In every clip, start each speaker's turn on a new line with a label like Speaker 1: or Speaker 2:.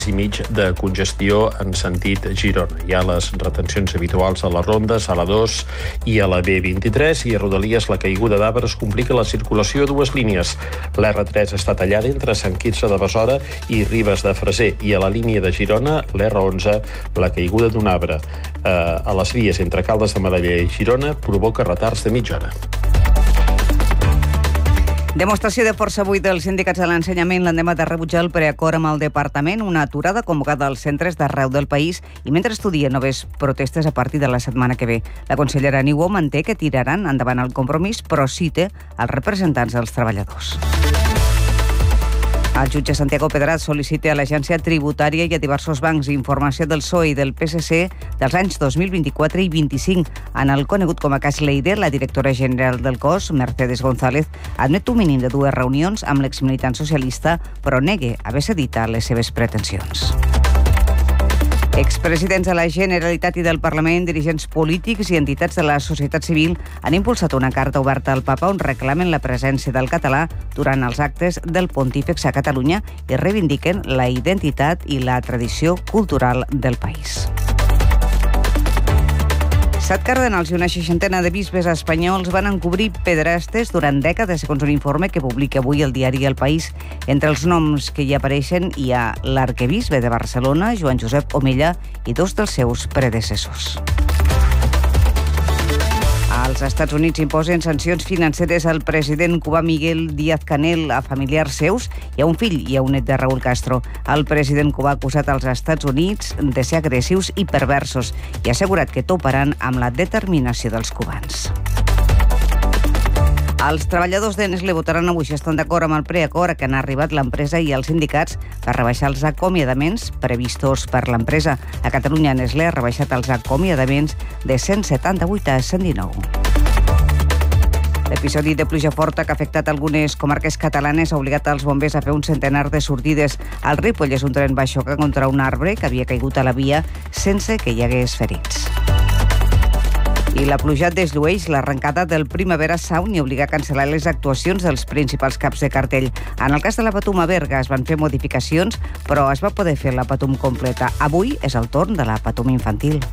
Speaker 1: i mig de congestió en sentit Girona. Hi ha les retencions habituals a les rondes, a la 2 i a la B23, i a Rodalies la caiguda d'arbres complica la circulació a dues línies. L'R3 està tallada entre Sant Quirze de Besora i Ribes de Freser, i a la línia de Girona, l'R11, la caiguda d'un arbre a les vies entre Caldes de Malavella i Girona provoca retards de mitja hora.
Speaker 2: Demostració de força avui dels sindicats de l'ensenyament. L'endemà de rebutjar el preacord amb el departament, una aturada convocada als centres d'arreu del país i mentre estudien noves protestes a partir de la setmana que ve. La consellera Niubó manté que tiraran endavant el compromís, però cita els representants dels treballadors. El jutge Santiago Pedraz sol·licita a l'Agència Tributària i a diversos bancs informació del PSOE i del PSC dels anys 2024 i 25. En el conegut com a cas Leider, la directora general del cos, Mercedes González, admet un mínim de 2 reunions amb l'exmilitant socialista, però nega haver cedit a les seves pretensions. Expresidents de la Generalitat i del Parlament, dirigents polítics i entitats de la societat civil han impulsat una carta oberta al Papa on reclamen la presència del català durant els actes del Pontífex a Catalunya i reivindiquen la identitat i la tradició cultural del país. 7 cardenals i una 60ena de bisbes espanyols van encobrir pederastes durant dècades, segons un informe que publica avui el diari El País. Entre els noms que hi apareixen hi ha l'arquebisbe de Barcelona, Joan Josep Omella, i 2 dels seus predecessors. Els Estats Units imposen sancions financeres al president cubà Miguel Díaz-Canel, a familiars seus i a un fill i a un net de Raúl Castro. El president cubà ha acusat als Estats Units de ser agressius i perversos i ha assegurat que toparan amb la determinació dels cubans. Els treballadors de Nestlé votaran avui si estan d'acord amb el preacord a què han arribat l'empresa i els sindicats per rebaixar els acomiadaments previstos per l'empresa. A Catalunya, Nestlé ha rebaixat els acomiadaments de 178 a 119. L'episodi de pluja forta que ha afectat algunes comarques catalanes ha obligat els bombers a fer un centenar de sortides. Al Ripollès, un tren va xocar contra un arbre que havia caigut a la via sense que hi hagués ferits. I la pluja desllueix l'arrencada del Primavera Sound i obliga a cancel·lar les actuacions dels principals caps de cartell. En el cas de la Patum a Berga es van fer modificacions, però es va poder fer la Patum completa. Avui és el torn de la Patum infantil.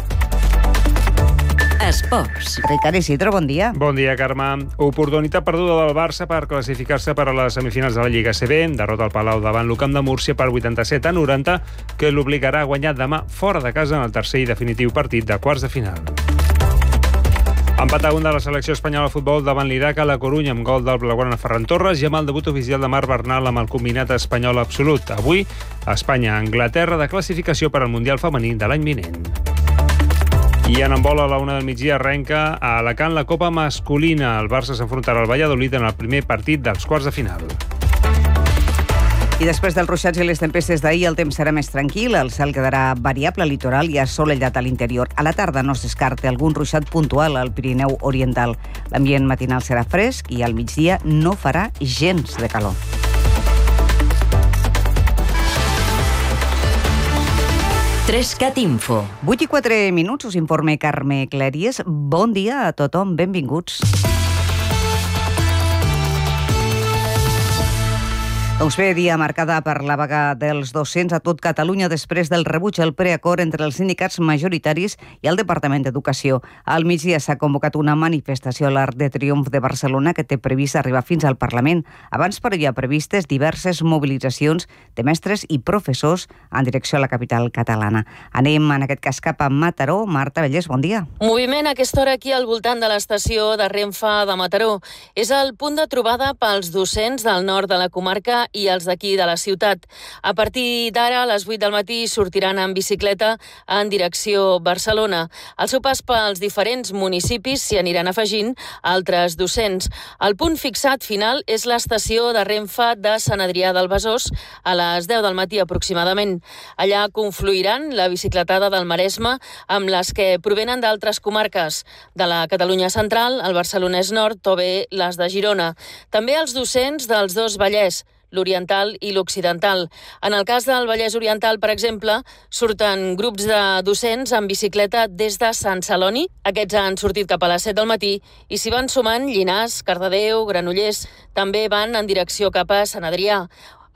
Speaker 2: Esports. Ricard Isidro, bon dia.
Speaker 3: Bon dia, Carme. Oportunitat perduda del Barça per classificar-se per a les semifinals de la Lliga CB. Derrota al Palau davant l'Ucamp de Múrcia per 87-90, que l'obligarà a guanyar demà fora de casa en el tercer i definitiu partit de quarts de final. Empat a 1 de la selecció espanyola de futbol davant l'Iraq a la Corunya amb gol del blaugrana Ferran Torres i amb el debut oficial de Marc Bernal amb el combinat espanyol absolut. Avui, Espanya-Anglaterra de classificació per al Mundial Femení de l'any vinent. I en handbol a la 1 del migdia arrenca a Alacant la Copa masculina. El Barça s'enfrontarà al Valladolid en el primer partit dels quarts de final.
Speaker 2: I després dels ruixats i les tempestes d'ahir, el temps serà més tranquil, el cel quedarà variable al litoral i assolellat a l'interior. A la tarda no es descarta algun ruixat puntual al Pirineu Oriental. L'ambient matinal serà fresc i al migdia no farà gens de calor. Trescat Info. 8:04, us informa Carme Clèries. Bon dia a tothom, benvinguts. Doncs bé, dia marcada per la vaga dels docents a tot Catalunya després del rebuig al preacord entre els sindicats majoritaris i el Departament d'Educació. Al migdia s'ha convocat una manifestació a l'Arc de Triomf de Barcelona que té previst arribar fins al Parlament. Abans, però, hi ha previstes diverses mobilitzacions de mestres i professors en direcció a la capital catalana. Anem, en aquest cas, cap a Mataró. Marta Vallès, bon dia.
Speaker 4: Moviment a aquesta hora aquí al voltant de l'estació de Renfe de Mataró. És el punt de trobada pels docents del nord de la comarca i els d'aquí de la ciutat. A partir d'ara, a les 8 del matí, sortiran en bicicleta en direcció Barcelona. Al seu pas pels diferents municipis s'hi aniran afegint altres docents. El punt fixat final és l'estació de Renfe de Sant Adrià del Besòs a les 10 del matí aproximadament. Allà confluiran la bicicletada del Maresme amb les que provenen d'altres comarques, de la Catalunya Central, el Barcelonès Nord o bé les de Girona. També els docents dels dos Vallès, l'oriental i l'occidental. En el cas del Vallès Oriental, per exemple, surten grups de docents en bicicleta des de Sant Celoni. Aquests han sortit cap a les 7 del matí i s'hi van sumant Llinars, Cardedeu, Granollers. També van en direcció cap a Sant Adrià.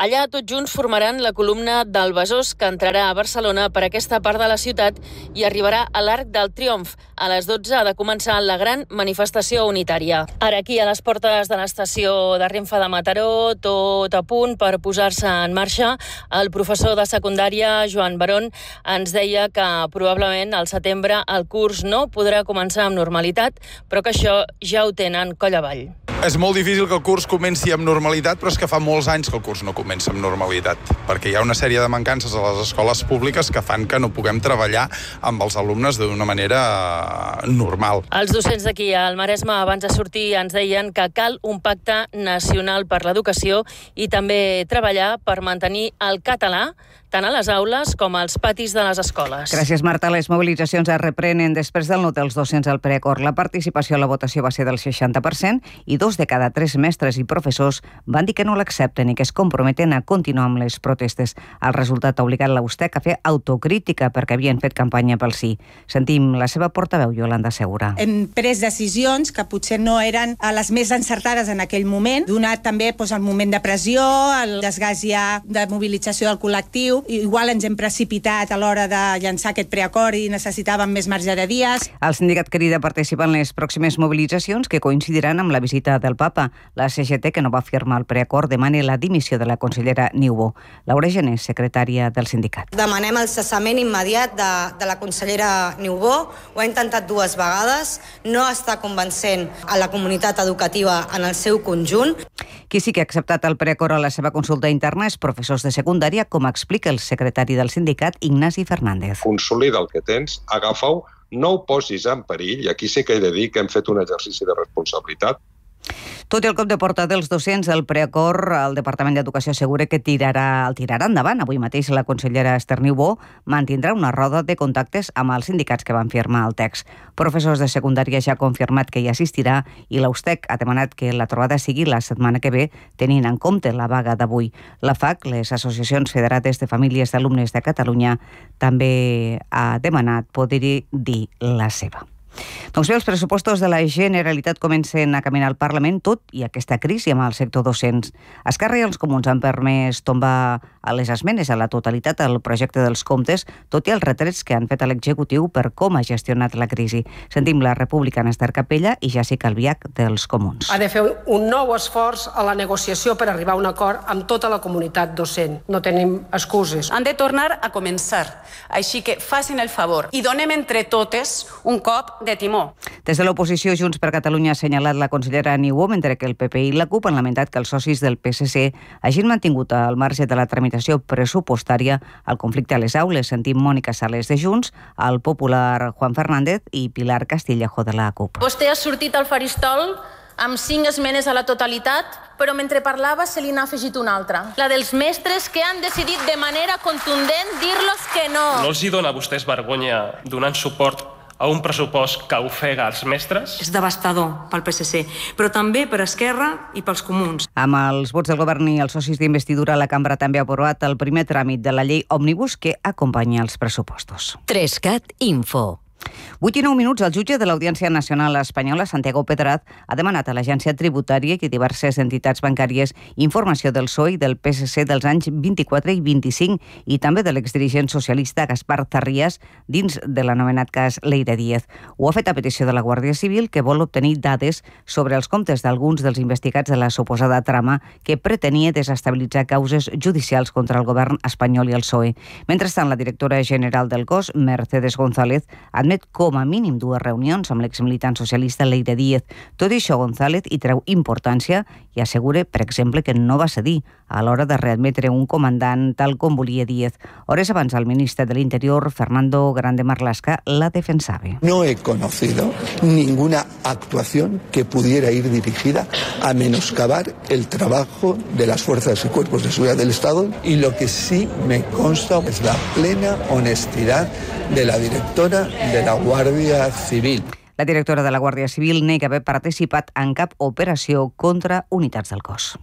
Speaker 4: Allà tots junts formaran la columna del Besòs, que entrarà a Barcelona per aquesta part de la ciutat i arribarà a l'Arc del Triomf. A les 12 ha de començar la gran manifestació unitària. Ara aquí, a les portes de l'estació de Renfe de Mataró, tot a punt per posar-se en marxa, el professor de secundària, Joan Barón, ens deia que probablement al setembre el curs no podrà començar amb normalitat, però que això ja ho tenen coll avall.
Speaker 5: És molt difícil que el curs comenci amb normalitat, però és que fa molts anys que el curs no comença amb normalitat, perquè hi ha una sèrie de mancances a les escoles públiques que fan que no puguem treballar amb els alumnes d'una manera normal.
Speaker 4: Els docents d'aquí al Maresme, abans de sortir, ens deien que cal un pacte nacional per l'educació i també treballar per mantenir el català tant a les aules com als patis de les escoles.
Speaker 2: Gràcies, Marta. Les mobilitzacions es reprenen després del no dels docents al preacord. La participació a la votació va ser del 60% i 2 de cada 3 mestres i professors van dir que no l'accepten i que es comprometen a continuar amb les protestes. El resultat ha obligat la USTEC a fer autocrítica perquè havien fet campanya pel sí. Sentim la seva portaveu, Yolanda Segura.
Speaker 6: Hem pres decisions que potser no eren les més encertades en aquell moment, donat també el moment de pressió, el desgast ja de mobilització del col·lectiu. Igual ens hem precipitat a l'hora de llançar aquest preacord i necessitàvem més marge de dies.
Speaker 2: El sindicat crida a participar en les pròximes mobilitzacions que coincidiran amb la visita del Papa. La CGT, que no va firmar el preacord, demana la dimissió de la consellera Niubó. Laura Gené, secretària del sindicat.
Speaker 7: Demanem el cessament immediat de la consellera Niubó. Ho ha intentat 2 vegades. No està convencent a la comunitat educativa en el seu conjunt.
Speaker 2: Qui sí que ha acceptat el preacord a la seva consulta interna és professors de secundària, com explica el secretari del sindicat, Ignasi Fernández.
Speaker 8: Consolida el que tens, agafa-ho, no ho posis en perill, i aquí sí que he de dir que hem fet un exercici de responsabilitat.
Speaker 2: Tot i el cop de porta dels docents, el preacord, el Departament d'Educació assegura que el tirarà endavant. Avui mateix la consellera Esther Niubó mantindrà una roda de contactes amb els sindicats que van firmar el text. Professors de secundària ja ha confirmat que hi assistirà i la USTEC ha demanat que la trobada sigui la setmana que ve, tenint en compte la vaga d'avui. La FAC, les associacions federades de famílies d'alumnes de Catalunya, també ha demanat poder-hi dir la seva. Doncs bé, els pressupostos de la Generalitat comencen a caminar al Parlament, tot i aquesta crisi amb el sector docents. Esquerra i els Comuns han permès tombar les esmenes a la totalitat al projecte dels comptes, tot i els retrets que han fet a l'executiu per com ha gestionat la crisi. Sentim la republicana Esther Capella i Jessica Albiach dels Comuns.
Speaker 9: Ha de fer un nou esforç a la negociació per arribar a un acord amb tota la comunitat docent. No tenim excuses.
Speaker 10: Han de tornar a començar, així que facin el favor i donem entre totes un cop de timó.
Speaker 2: Des de l'oposició, Junts per Catalunya ha assenyalat la consellera Niubó, mentre que el PP i la CUP han lamentat que els socis del PSC hagin mantingut al marge de la tramitació pressupostària el conflicte a les aules. Sentim Mònica Sales de Junts, el popular Juan Fernández i Pilar Castillejo de la CUP.
Speaker 11: Vostè ha sortit al faristol amb 5 esmenes a la totalitat, però mentre parlava se li n'ha afegit una altra. La dels mestres que han decidit de manera contundent dir-los que no.
Speaker 12: No els hi dona a vostès vergonya donant suport a un pressupost que ofega els mestres?
Speaker 10: És devastador pel PSC, però també per Esquerra i pels Comuns.
Speaker 2: Amb els vots del govern i els socis d'investidura, la cambra també ha aprovat el primer tràmit de la llei Òmnibus que acompanya els pressupostos.
Speaker 13: 3CAT Info.
Speaker 2: 8 i 9 minuts, el jutge de l'Audiència Nacional Espanyola, Santiago Pedraz, ha demanat a l'Agència Tributària i a diverses entitats bancàries informació del PSOE i del PSC dels anys 24 i 25 i també de l'exdirigent socialista Gaspar Zarrías dins de l'anomenat cas Leire Díez. Ho ha fet a petició de la Guàrdia Civil, que vol obtenir dades sobre els comptes d'alguns dels investigats de la suposada trama que pretenia desestabilitzar causes judicials contra el govern espanyol i el PSOE. Mentrestant, la directora general del cos, Mercedes González, admet com a mínim 2 reunions amb l'exmilitant socialista Leire Díez. Tot i això, González hi treu importància i assegura, per exemple, que no va cedir a l'hora de readmetre un comandant tal com volia Díez. Hores abans, el ministre de l'Interior, Fernando Grande Marlaska, la defensava.
Speaker 14: No he conocido ninguna actuación que pudiera ir dirigida a menoscabar el trabajo de las fuerzas y cuerpos de seguridad del Estado, y lo que sí me consta es la plena honestidad de la directora de la Guàrdia Civil.
Speaker 2: La directora de la Guàrdia Civil nega haver participat en cap operació contra unitats del cos.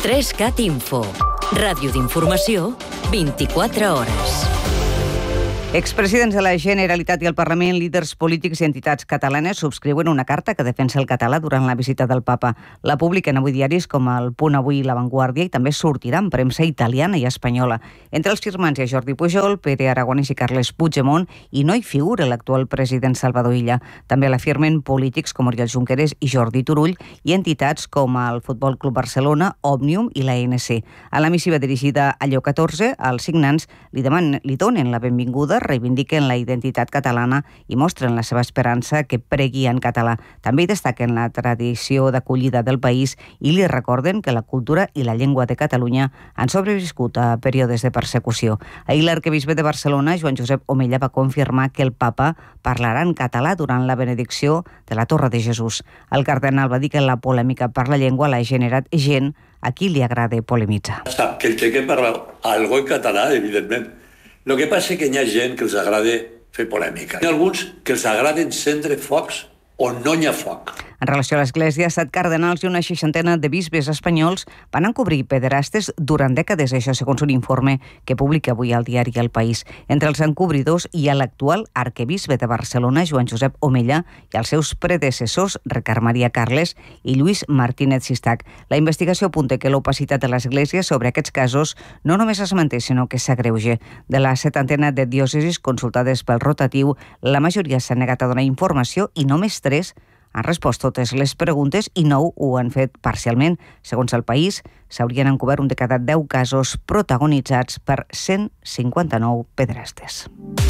Speaker 13: 3CAT Info. Ràdio d'informació, 24 hores.
Speaker 2: Expresidents de la Generalitat i el Parlament, líders polítics i entitats catalanes subscriuen una carta que defensa el català durant la visita del papa. La publiquen avui diaris com El Punt Avui i La Vanguardia i també sortirà en premsa italiana i espanyola. Entre els firmants hi ha Jordi Pujol, Pere Aragonès i Carles Puigdemont i no hi figura l'actual president Salvador Illa. També la firmen polítics com Oriol Junqueras i Jordi Turull i entitats com el Futbol Club Barcelona, Òmnium i l'ANC. A la missiva dirigida a Lleó XIV, els signants li donen la benvinguda, reivindiquen la identitat catalana i mostren la seva esperança que pregui en català. També destaquen la tradició d'acollida del país i li recorden que la cultura i la llengua de Catalunya han sobreviscut a períodes de persecució. Ahir l'arquebisbe de Barcelona, Joan Josep Omella, va confirmar que el papa parlarà en català durant la benedicció de la Torre de Jesús. El cardenal va dir que la polèmica per la llengua l'ha generat gent a qui li agrada polemitzar.
Speaker 13: Sap que el que parla algo en català, evidentment. El que passa és que hi ha gent que els agrada fer polèmica. Hi ha alguns que els agrada encendre focs on no hi ha foc.
Speaker 2: En relació a l'Església, 7 cardenals i una 60 de bisbes espanyols van encobrir pederastes durant dècades, això segons un informe que publica avui al diari El País. Entre els encobridors hi ha l'actual arquebisbe de Barcelona, Joan Josep Omella, i els seus predecessors, Ricard Maria Carles i Lluís Martínez Sistac. La investigació apunta que l'opacitat de l'Església sobre aquests casos no només es manté, sinó que s'agreuja. De la 70 de diòcesis consultades pel rotatiu, la majoria s'ha negat a donar informació i només 3 han respost totes les preguntes i 9 ho han fet parcialment. Segons El País, s'haurien encobert un de cada 10 casos protagonitzats per 159 pederastes.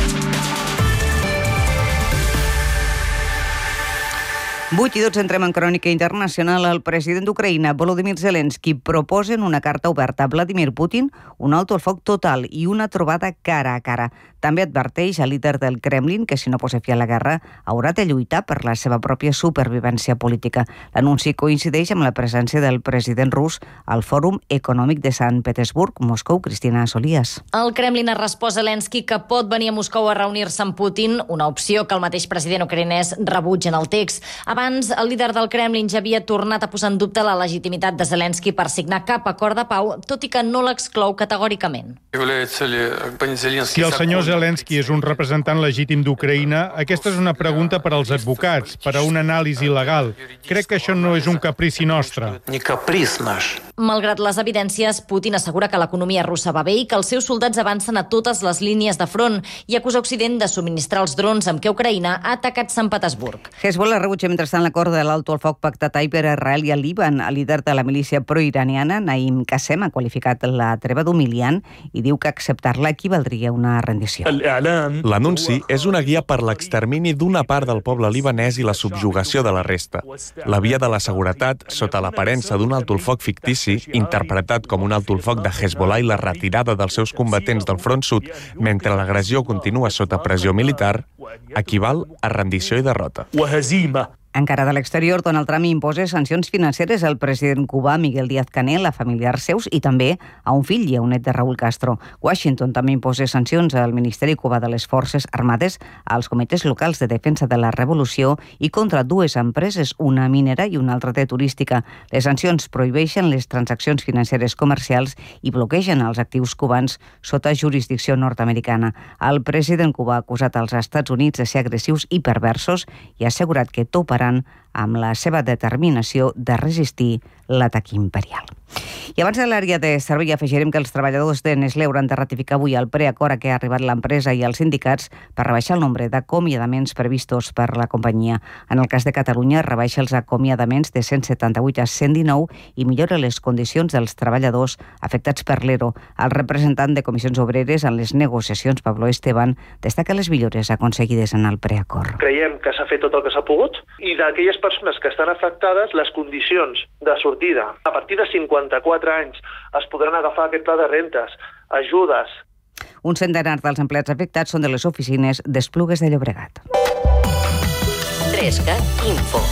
Speaker 2: Vuit i 12 entrem en crònica internacional. El president d'Ucraïna, Volodymyr Zelensky, proposa en una carta oberta a Vladimir Putin un alto al foc total i una trobada cara a cara. També adverteix al líder del Kremlin que si no posa fi a la guerra haurà de lluitar per la seva pròpia supervivència política. L'anunci coincideix amb la presència del president rus al Fòrum Econòmic de Sant Petersburg, Moscou. Cristina Solías.
Speaker 15: El Kremlin ha respost a Zelensky que pot venir a Moscou a reunir-se amb Putin, una opció que el mateix president ucraïnès rebutja en el text. Abans, el líder del Kremlin ja havia tornat a posar en dubte la legitimitat de Zelensky per signar cap acord de pau, tot i que no l'exclou categòricament.
Speaker 16: Si el senyor Zelensky és un representant legítim d'Ucraïna, aquesta és una pregunta per als advocats, per a una anàlisi legal. Crec que això no és un caprici nostre.
Speaker 15: Malgrat les evidències, Putin assegura que l'economia russa va bé i que els seus soldats avancen a totes les línies de front i acusa Occident de subministrar els drons amb què Ucraïna ha atacat Sant Petersburg.
Speaker 2: Hezbollah rebutja mentrestant l'acord de l'alto al foc pactat ahir per Israel i el Líban. El líder de la milícia proiraniana, Naim Qassem, ha qualificat la treva d'humiliant i diu que acceptar-la equivaldria a una rendició.
Speaker 17: L'anunci és una guia per l'extermini d'una part del poble libanès i la subjugació de la resta. La via de la seguretat, sota l'aparença d'un alto al foc fictici, interpretat com un alto al foc de Hezbollah i la retirada dels seus combatents del front sud mentre l'agressió continua sota pressió militar, equival a rendició i derrota.
Speaker 2: Encara de l'exterior, Donald Trump imposa sancions financeres al president cubà Miguel Díaz-Canel, a familiars seus i també a un fill i a un net de Raúl Castro. Washington també imposa sancions al Ministeri Cubà de les Forces Armades, als comitès locals de defensa de la revolució i contra 2 empreses, una minera i una altra de turística. Les sancions prohibeixen les transaccions financeres comercials i bloquegen els actius cubans sota jurisdicció nord-americana. El president cubà ha acusat als Estats Units de ser agressius i perversos i ha assegurat que toparan amb la seva determinació de resistir l'atac imperial. I abans de l'àrea de servei afegirem que els treballadors de Nestlé hauran de ratificar avui el preacord a què ha arribat l'empresa i els sindicats per rebaixar el nombre d'acomiadaments previstos per la companyia. En el cas de Catalunya, rebaixa els acomiadaments de 178 a 119 i millora les condicions dels treballadors afectats per l'ERO. El representant de Comissions Obreres en les negociacions, Pablo Esteban, destaca les millores aconseguides en el preacord.
Speaker 18: Creiem que s'ha fet tot el que s'ha pogut i d'aquelles persones que estan afectades, les condicions de sortida a partir de 54 anys es podran agafar aquest pla de rentes, ajudes.
Speaker 2: Un centenar dels empleats afectats són de les oficines d'Esplugues de Llobregat.
Speaker 19: 3CAT Info.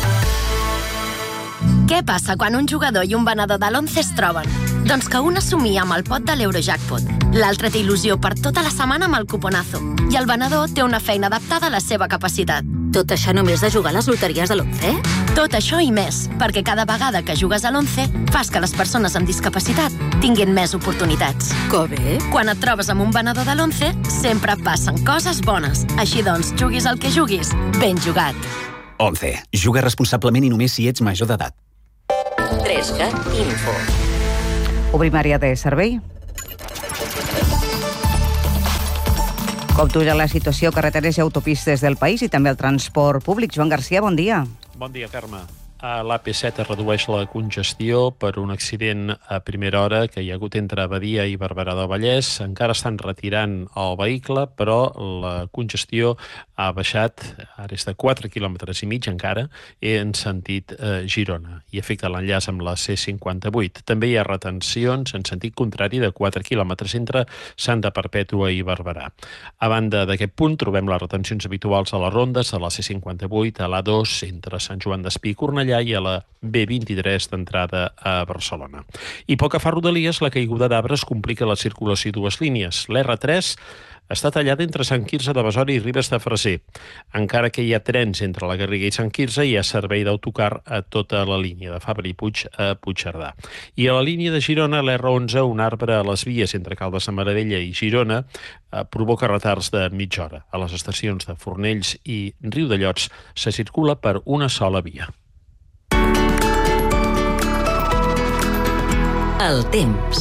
Speaker 19: Què passa quan un jugador i un venedor de l'11 es troben? Doncs que un assumia amb el pot de l'Eurojackpot, l'altre té il·lusió per tota la setmana amb el cuponazo i el venedor té una feina adaptada a la seva capacitat. Tot això només de jugar a les loteries de l'11? Tot això i més, perquè cada vegada que jugues a l'11 fas que les persones amb discapacitat tinguin més oportunitats. Que bé! Quan et trobes amb un venedor de l'11, sempre passen coses bones. Així doncs, juguis el que juguis, ben jugat.
Speaker 20: 11. Juga responsablement i només si ets major d'edat.
Speaker 21: 3CAT Info.
Speaker 2: Obrim àrea de servei. Com tuja la situació a carreteres i autopistes del país i també el transport públic. Joan Garcia, bon dia.
Speaker 1: Bon dia, Carme. A l'AP7 es redueix la congestió per un accident a primera hora que hi ha hagut entre Badia i Barberà del Vallès. Encara estan retirant el vehicle, però la congestió ha baixat, ara és de 4,5 quilòmetres encara, en sentit Girona, i afecta l'enllaç amb la C58. També hi ha retencions en sentit contrari de 4 quilòmetres entre Santa Perpètua i Barberà. A banda d'aquest punt, trobem les retencions habituals a les rondes de la C58, a l'A2, entre Sant Joan d'Espí i Cornellà, i a la B23 d'entrada a Barcelona. I pel que fa a Rodalies, la caiguda d'arbres complica la circulació i dues línies. L'R3 està tallada entre Sant Quirze de Besora i Ribes de Freser. Encara que hi ha trens entre la Garriga i Sant Quirze, hi ha servei d'autocar a tota la línia de Fabra i Puig a Puigcerdà. I a la línia de Girona, l'R11, un arbre a les vies entre Caldes de Maravella i Girona provoca retards de mitja hora. A les estacions de Fornells i Riudellots se circula per una sola via.
Speaker 21: El temps.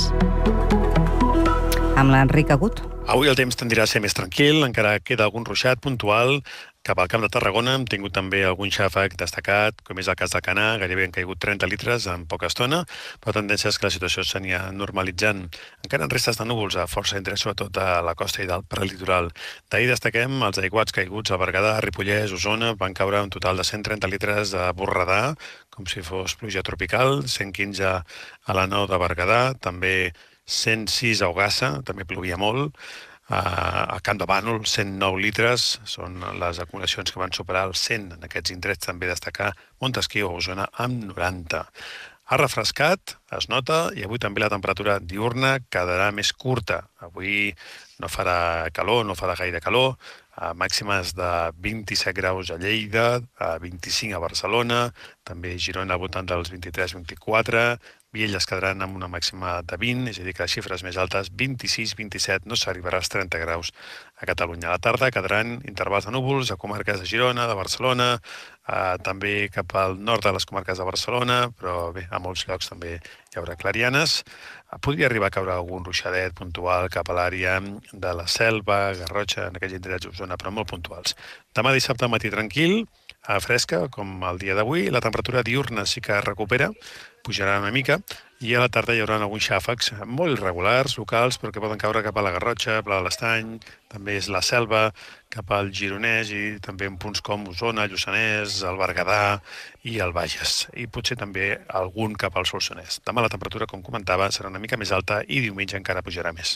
Speaker 2: Amb l'Enric Agut.
Speaker 22: Avui el temps tendirà a ser més tranquil, encara queda algun ruixat puntual. Cap al Camp de Tarragona hem tingut també algun xàfec destacat, com és el cas d'Alcanar, gairebé han caigut 30 litres en poca estona, però tendència és que la situació s'ania normalitzant. Encara en restes de núvols a força indrets, sobretot a la costa i del prelitoral. D'ahir destaquem els aiguats caiguts a Berguedà, Ripollès, Osona, van caure un total de 130 litres a Borredà, com si fos pluja tropical, 115 a la Nou de Berguedà, també 106 a Ogassa, també plovia molt. A Camp de Bànol, 109 litres, són les acumulacions que van superar els 100 en aquests indrets. També destacar Montesquieu a Osona amb 90. Ha refrescat, es nota, i avui també la temperatura diurna quedarà més curta. Avui no farà calor, no farà gaire calor, màximes de 27 graus a Lleida, 25 a Barcelona, també Girona al voltant dels 23-24, Viella es quedaran amb una màxima de 20, és a dir que les xifres més altes, 26-27, no s'arribarà als 30 graus a Catalunya. A la tarda quedaran intervals de núvols a comarques de Girona, de Barcelona, també cap al nord de les comarques de Barcelona, però bé, a molts llocs també hi haurà clarianes. Podria arribar a caure algun ruixadet puntual cap a l'àrea de la Selva, Garrotxa, en aquells indrets d'Osona, però molt puntuals. Demà dissabte al matí tranquil, fresca, com el dia d'avui. La temperatura diurna sí que recupera, pujarà una mica, i a la tarda hi haurà alguns xàfecs molt irregulars, locals, però que poden caure cap a la Garrotxa, Pla de l'Estany, també és la Selva, cap al Gironès i també en punts com Osona, Lluçanès, el Berguedà i el Bages. I potser també algun cap al Solsonès. Demà la temperatura, com comentava, serà una mica més alta i diumenge encara pujarà més.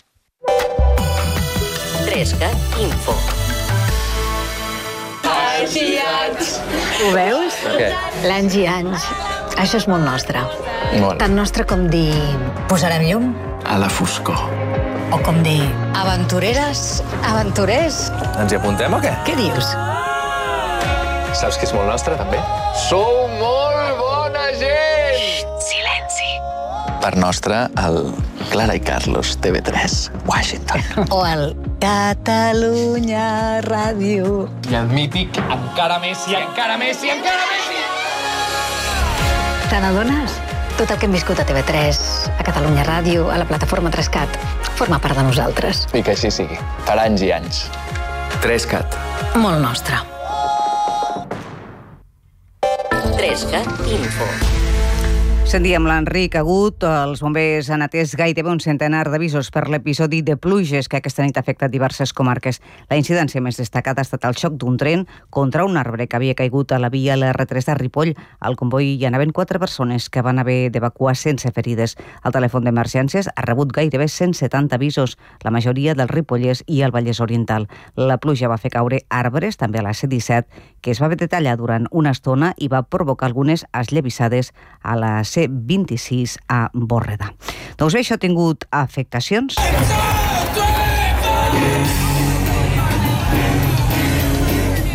Speaker 21: 3CAT Info.
Speaker 23: Anys i anys. Ho veus?
Speaker 24: Què?
Speaker 23: L'anys i anys. Això és molt nostre.
Speaker 24: Molt.
Speaker 23: Tan nostre com dir posarem llum.
Speaker 24: A la foscor.
Speaker 23: O com dir aventureres, aventurers.
Speaker 24: Ens hi apuntem o què?
Speaker 23: Què dius?
Speaker 24: Saps que és molt nostre, també? Sou molt bona gent!
Speaker 23: Xxt, silenci.
Speaker 24: Per nostre, el Clara i Carlos, TV3, Washington.
Speaker 23: O el Catalunya Ràdio.
Speaker 24: I el mític Encara Messi, encara Messi, encara Messi!
Speaker 23: Te n'adones? Tot el que hem viscut a TV3, a Catalunya Ràdio, a la plataforma 3CAT, forma part de nosaltres.
Speaker 24: I que així sigui. Per anys i anys. 3CAT.
Speaker 23: Molt nostre.
Speaker 21: 3CAT Info.
Speaker 2: Sentíem l'Enric Agut. Els bombers han atès gairebé un centenar d'avisos per l'episodi de pluges que aquesta nit ha afectat diverses comarques. La incidència més destacada ha estat el xoc d'un tren contra un arbre que havia caigut a la via l'R3 de Ripoll. Al comboi hi anaven 4 persones que van haver d'evacuar sense ferides. El telèfon d'emergències ha rebut gairebé 170 avisos, la majoria del Ripollès i el Vallès Oriental. La pluja va fer caure arbres, també a la C17, que es va haver de tallar durant una estona i va provocar algunes esllavissades a la C26 a Borredà. Doncs bé, això ha tingut afectacions. I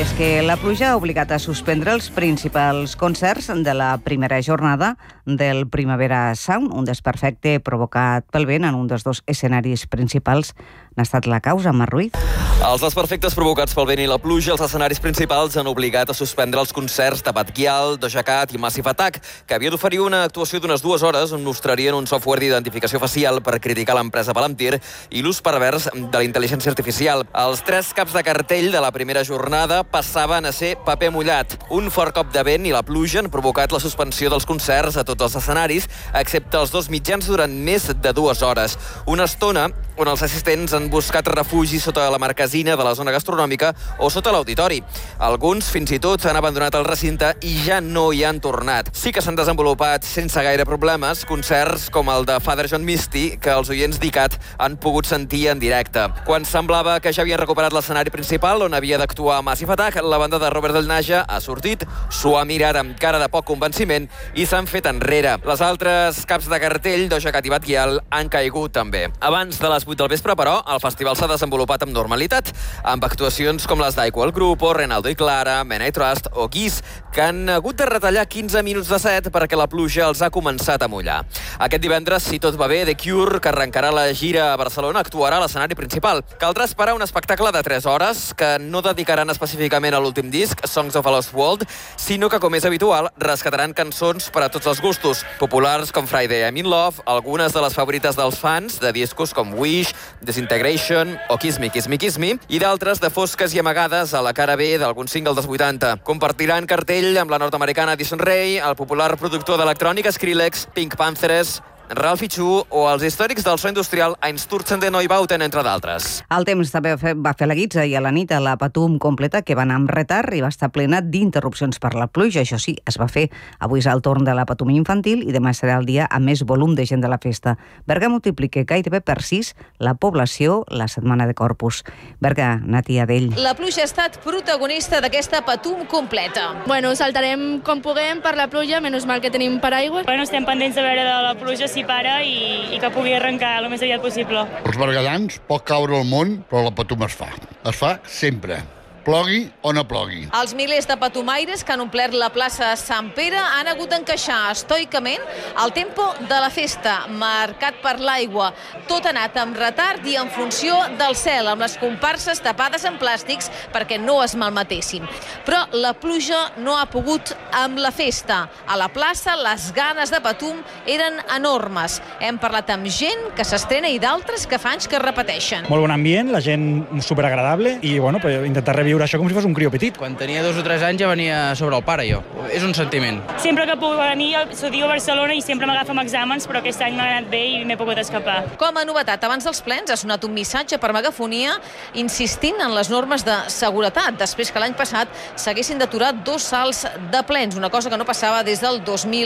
Speaker 2: és que la pluja ha obligat a suspendre els principals concerts de la primera jornada del Primavera Sound, un desperfecte provocat pel vent en un dels dos escenaris principals. N'ha estat la causa, Marc Ruiz.
Speaker 3: Els desperfectes provocats pel vent i la pluja als escenaris principals han obligat a suspendre els concerts de Bad Gyal, Doja Cat i Massive Attack, que havia d'oferir una actuació d'unes 2 hores on mostrarien un software d'identificació facial per criticar l'empresa Palantir i l'ús pervers de la intel·ligència artificial. Els 3 caps de cartell de la primera jornada passaven a ser paper mullat. Un fort cop de vent i la pluja han provocat la suspensió dels concerts a tots els escenaris, excepte els 2 mitjans durant més de 2 hores. Una estona on els assistents han buscat refugi sota la marquesina de la zona gastronòmica o sota l'auditori. Alguns, fins i tot, han abandonat el recinte i ja no hi han tornat. Sí que s'han desenvolupat sense gaire problemes concerts com el de Father John Misty, que els oients d'ICAT han pogut sentir en directe. Quan semblava que ja havien recuperat l'escenari principal on havia d'actuar Massive Attack, la banda de Robert Del Naja ha sortit, s'ho ha mirat amb cara de poc convenciment i s'han fet enrere. Les altres caps de cartell, Doja Cat i Bad Gyal, han caigut també. Abans de les 8 del vespre, però, el festival s'ha desenvolupat amb normalitat, amb actuacions com les d'Aiko el Grupo, Renaldo i Clara, Mena i Trust o Kiss, que han hagut de retallar 15 minuts de set perquè la pluja els ha començat a mullar. Aquest divendres, si tot va bé, The Cure, que arrencarà la gira a Barcelona, actuarà a l'escenari principal. Caldrà esperar un espectacle de 3 hores que no dedicaran específicament a l'últim disc, Songs of a Lost World, sinó que, com és habitual, rescataran cançons per a tots els gustos. Populars com Friday I'm in Love, algunes de les favorites dels fans de discos com Wish, Disintegration o Kiss Me, Kiss Me, Kiss Me, i d'altres de fosques i amagades a la cara B d'algun single dels 80. Compartiran cartell amb la nord-americana Addison Rae, el popular productor d'electrònica Skrillex, Pink Panthers, Ralphie Chu o els històrics del so industrial Einstürzende Neubauten, entre d'altres.
Speaker 2: El temps també va fer la guitza i a la nit a la Patum completa, que va anar amb retard i va estar plena d'interrupcions per la pluja. Això sí, es va fer. Avui és el torn de la Patum infantil i demà serà el dia amb més volum de gent de la festa. Berga multiplica gairebé per 6 la població la setmana de Corpus. Berga, Nati Adell.
Speaker 4: La pluja ha estat protagonista d'aquesta Patum completa.
Speaker 5: Bueno, saltarem com puguem per la pluja, menys mal que tenim paraigua.
Speaker 6: Bueno, estem pendents de veure de la pluja si para i que pugui arrencar el més aviat possible.
Speaker 25: Els berguedans pot caure el món, però la Patum es fa. Es fa sempre. Plogui o no plogui.
Speaker 4: Els milers de patumaires que han omplert la plaça de Sant Pere han hagut d'encaixar estoicament el tempo de la festa, marcat per l'aigua. Tot ha anat amb retard i en funció del cel, amb les comparses tapades en plàstics perquè no es malmetessin. Però la pluja no ha pogut amb la festa. A la plaça les ganes de Patum eren enormes. Hem parlat amb gent que s'estrena i d'altres que fa anys que repeteixen.
Speaker 26: Molt bon ambient, la gent superagradable i bueno, intentar reviure això com si fos un crió petit.
Speaker 27: Quan tenia 2 o 3 anys ja venia sobre el pare, jo. És un sentiment.
Speaker 6: Sempre que puc venir, estudio a Barcelona i sempre m'agafa amb exàmens, però aquest any m'ha anat bé i m'he pogut escapar.
Speaker 4: Com a novetat, abans dels plens ha sonat un missatge per megafonia insistint en les normes de seguretat, després que l'any passat s'haguessin d'aturar 2 salts de plens, una cosa que no passava des del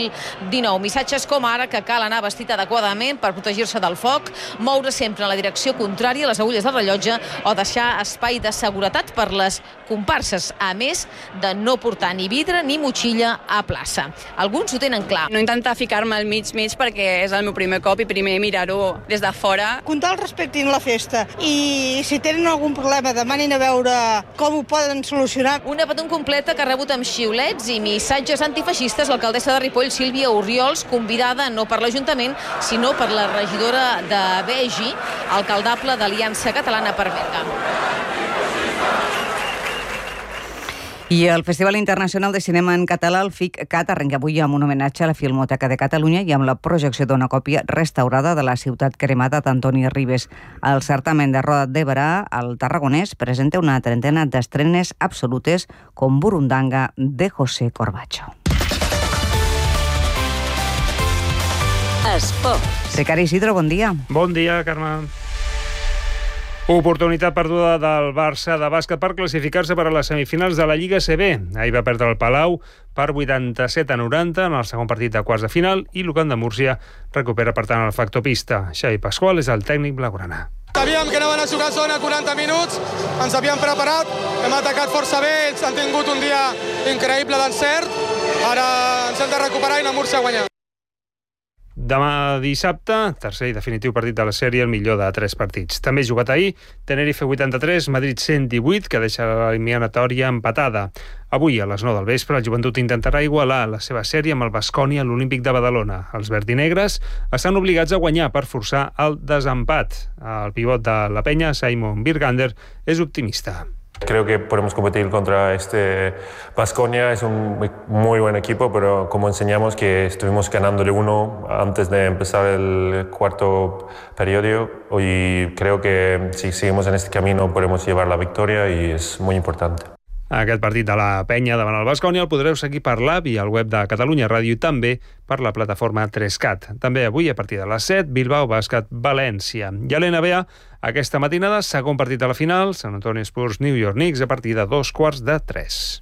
Speaker 4: 2019. Missatges com ara que cal anar vestit adequadament per protegir-se del foc, moure sempre en la direcció contrària a les agulles del rellotge o deixar espai de seguretat per les comparses, a més de no portar ni vidre ni motxilla a plaça. Alguns ho tenen clar.
Speaker 28: No intentar ficar-me al mig perquè és el meu primer cop i primer mirar-ho des de fora.
Speaker 29: Que tal respectin la festa i si tenen algun problema demanin a veure com ho poden solucionar.
Speaker 4: Una Patum completa que ha rebut amb xiulets i missatges antifeixistes l'alcaldessa de Ripoll, Sílvia Orriols, convidada no per l'Ajuntament, sinó per la regidora de Begi, alcaldable d'Aliança Catalana per Berga.
Speaker 2: I el Festival Internacional de Cinema en Català, el FICCAT, arrenca avui amb un homenatge a la Filmoteca de Catalunya i amb la projecció d'una còpia restaurada de la ciutat cremada d'Antoni Ribes. El certamen de Roda de Berà, al Tarragonès, presenta una trentena d'estrenes absolutes com Burundanga de José Corbacho.
Speaker 21: Esports.
Speaker 2: Ricard Isidro, bon dia.
Speaker 30: Bon dia, Carme. Oportunitat perduda del Barça de bàsquet per classificar-se per a les semifinals de la Lliga CB. Ahir va perdre el Palau per 87-90 en el segon partit de quarts de final i l'Ucam de Múrcia recupera, per tant, el factor pista. Xavi Pasqual és el tècnic blaugrana.
Speaker 31: Sabíem que anaven a jugar zona 40 minuts, ens havíem preparat, hem atacat força bé, ells han tingut un dia increïble d'encert, ara ens hem de recuperar i anar a Múrcia a guanyar.
Speaker 30: Demà dissabte, tercer i definitiu partit de la sèrie, el millor de 3 partits. També jugat ahir, Tenerife 83, Madrid 118, que deixa l'eliminatòria empatada. Avui, a les 9 del vespre, el Joventut intentarà igualar la seva sèrie amb el Baskonia a l'Olímpic de Badalona. Els verdinegres estan obligats a guanyar per forçar el desempat. El pivot de la penya, Simon Birgander, és optimista.
Speaker 7: Creo que podemos competir contra este Baskonia, es un muy buen equipo, pero como enseñamos que estuvimos ganándole 1 antes de empezar el cuarto periodo y creo que si seguimos en este camino podemos llevar la victoria y es muy importante.
Speaker 30: Aquest partit de la penya davant el Baskonia el podreu seguir per l'app i al web de Catalunya Ràdio i també per la plataforma 3CAT. També avui, a partir de les 7, Bilbao Bàsquet València. I a l'NBA, aquesta matinada, segon partit de la final, Sant Antonio Spurs New York Knicks, a partir de 2:15.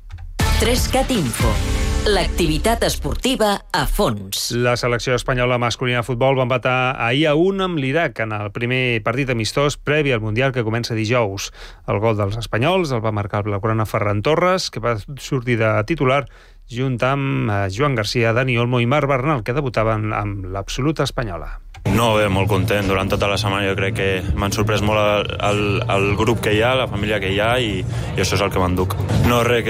Speaker 21: 3CAT Info. L'activitat esportiva a fons.
Speaker 30: La selecció espanyola masculina de futbol va empatar ahir a 1 amb l'Iraq en el primer partit amistós previ al Mundial que comença dijous. El gol dels espanyols el va marcar el blaugrana Ferran Torres, que va sortir de titular junt amb Joan Garcia, Dani Olmo i Marc Bernal, que debutaven amb l'absoluta espanyola.
Speaker 8: No, bé, molt content. Durant tota la setmana jo crec que m'han sorprès molt el grup que hi ha, la família que hi ha i això és el que m'enduc. No, res,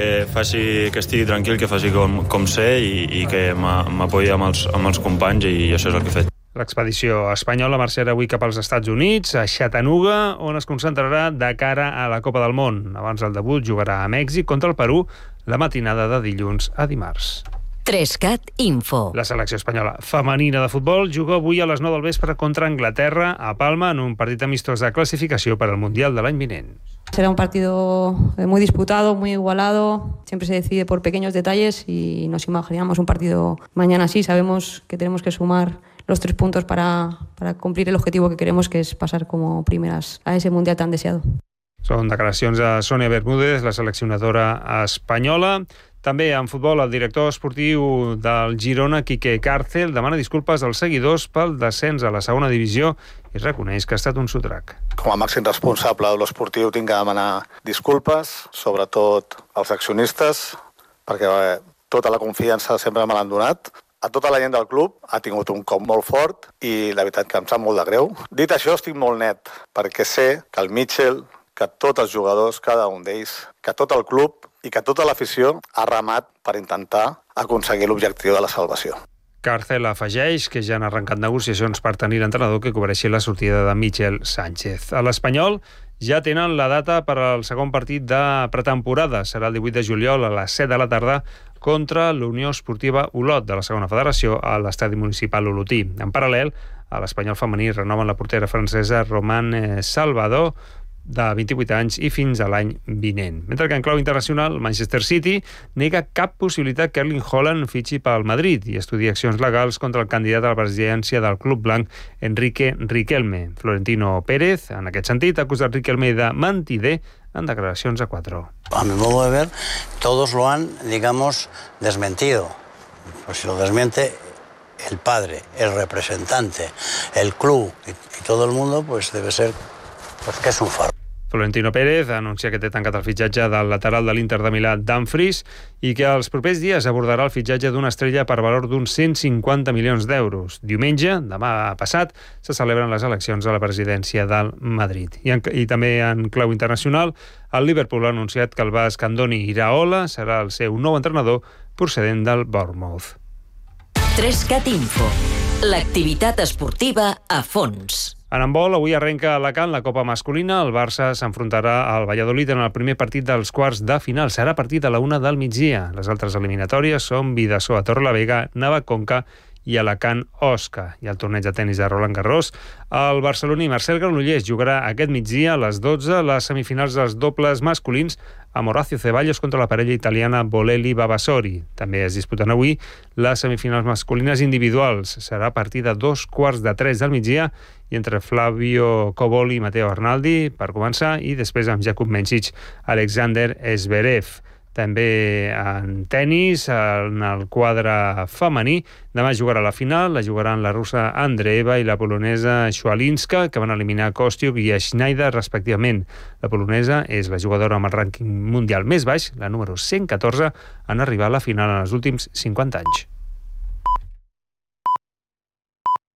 Speaker 8: que estigui tranquil, que faci com sé i que m'apoyi amb els companys i això és el que he fet.
Speaker 30: L'expedició espanyola marxarà avui cap als Estats Units, a Chattanooga, on es concentrarà de cara a la Copa del Món. Abans del debut jugarà a Mèxic contra el Perú la matinada de dilluns a dimarts.
Speaker 21: 3CAT Info.
Speaker 30: La selecció espanyola femenina de futbol juga avui a les 9 del vespre contra Anglaterra a Palma en un partit amistós de clasificació per al Mundial de l'any vinent.
Speaker 9: Será un partido muy disputado, muy igualado, siempre se decide por pequeños detalles y nos imaginamos un partido mañana así. Sabemos que tenemos que sumar los 3 puntos para cumplir el objetivo que queremos, que es pasar como primeras a ese Mundial tan deseado.
Speaker 30: Són declaracions de Sònia Bermúdez, la seleccionadora espanyola. També en futbol, el director esportiu del Girona, Quique Cárcel, demana disculpes als seguidors pel descens a la segona divisió i reconeix que ha estat un sotrac.
Speaker 10: Com a màxim responsable de l'esportiu tinc que demanar disculpes, sobretot als accionistes, perquè tota la confiança sempre me l'han donat. A tota la gent del club ha tingut un cop molt fort i la veritat que em sap molt de greu. Dit això, estic molt net, perquè sé que el Mitchell, que tots els jugadors, cada un d'ells, que tot el club i que tota l'afició ha remat per intentar aconseguir l'objectiu de la salvació.
Speaker 30: Cárcel afegeix que ja han arrencat negociacions per tenir l'entrenador que cobreixi la sortida de Michel Sánchez. A l'Espanyol ja tenen la data per al segon partit de pretemporada. Serà el 18 de juliol a les 7 de la tarda contra l'Unió Esportiva Olot de la segona federació a l'estadi municipal Olotí. En paral·lel, a l'Espanyol femení renoven la portera francesa Romane Salvador, de 28 anys i fins a l'any vinent. Mentre que en clau internacional, Manchester City nega cap possibilitat que Erling Haaland fitxi pel Madrid i estudia accions legals contra el candidat a la presidència del Club Blanc, Enrique Riquelme. Florentino Pérez, en aquest sentit, ha acusat Riquelme de mentider en declaracions a 4.
Speaker 11: A mi modo de ver, todos lo han, digamos, desmentido. Pues si lo desmiente el padre, el representante, el club y todo el mundo, pues debe ser que és un faro.
Speaker 30: Florentino Pérez anuncia que té tancat el fitxatge del lateral de l'Inter de Milà, Dumfries, i que els propers dies abordarà el fitxatge d'una estrella per valor d'uns 150 milions d'euros. Diumenge, demà passat, se celebren les eleccions a la presidència del Madrid. I també en clau internacional, el Liverpool ha anunciat que el basc Andoni Iraola serà el seu nou entrenador procedent del Bournemouth.
Speaker 21: 3CAT Info. L'activitat esportiva a fons.
Speaker 30: En handbol, avui arrenca a Alacant la Copa masculina. El Barça s'enfrontarà al Valladolid en el primer partit dels quarts de final. Serà a partir de la 1 del migdia. Les altres eliminatòries són Bidasoa, Torrelavega, Navaconca i Alacant Osca. I el torneig de tenis de Roland Garros, el barceloní Marcel Granollers jugarà aquest migdia a les 12 les semifinals dels dobles masculins amb Horacio Ceballos contra la parella italiana Bolelli-Vavasori. També es disputen avui les semifinals masculines individuals. Serà a partir de 2:15 del migdia i entre Flavio Coboli i Matteo Arnaldi per començar i després amb Jakub Mencic, Alexander Zverev. També en tenis, en el quadre femení, demà jugarà la final, la jugaran la russa Andreeva i la polonesa Schwalinska, que van eliminar Kostiuk i Schneider, respectivament. La polonesa és la jugadora amb el rànquing mundial més baix, la número 114, en arribar a la final en els últims 50 anys.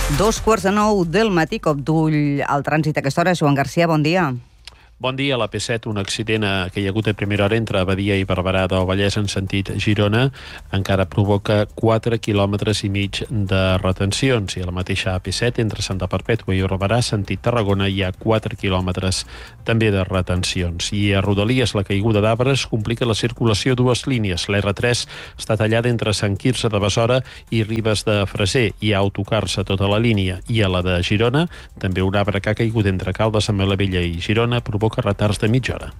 Speaker 2: 8:45 del matí, cop d'ull al trànsit a aquesta hora. Joan Garcia, bon dia.
Speaker 1: Bon dia. A la P7, un accident que hi ha hagut a primera hora entre Badia i Barberà del Vallès en sentit Girona encara provoca 4,5 quilòmetres de retencions. I a la mateixa AP7, entre Santa Perpètua i Barberà, sentit Tarragona, hi ha 4 quilòmetres també de retencions. I a Rodalies, la caiguda d'arbres complica la circulació a dues línies. La R3 està tallada entre Sant Quirze de Besora i Ribes de Freser. Hi ha autocars a tota la línia. I a la de Girona, també un arbre que ha caigut entre Caldes amb la Vella i Girona provoca retards de mitja hora.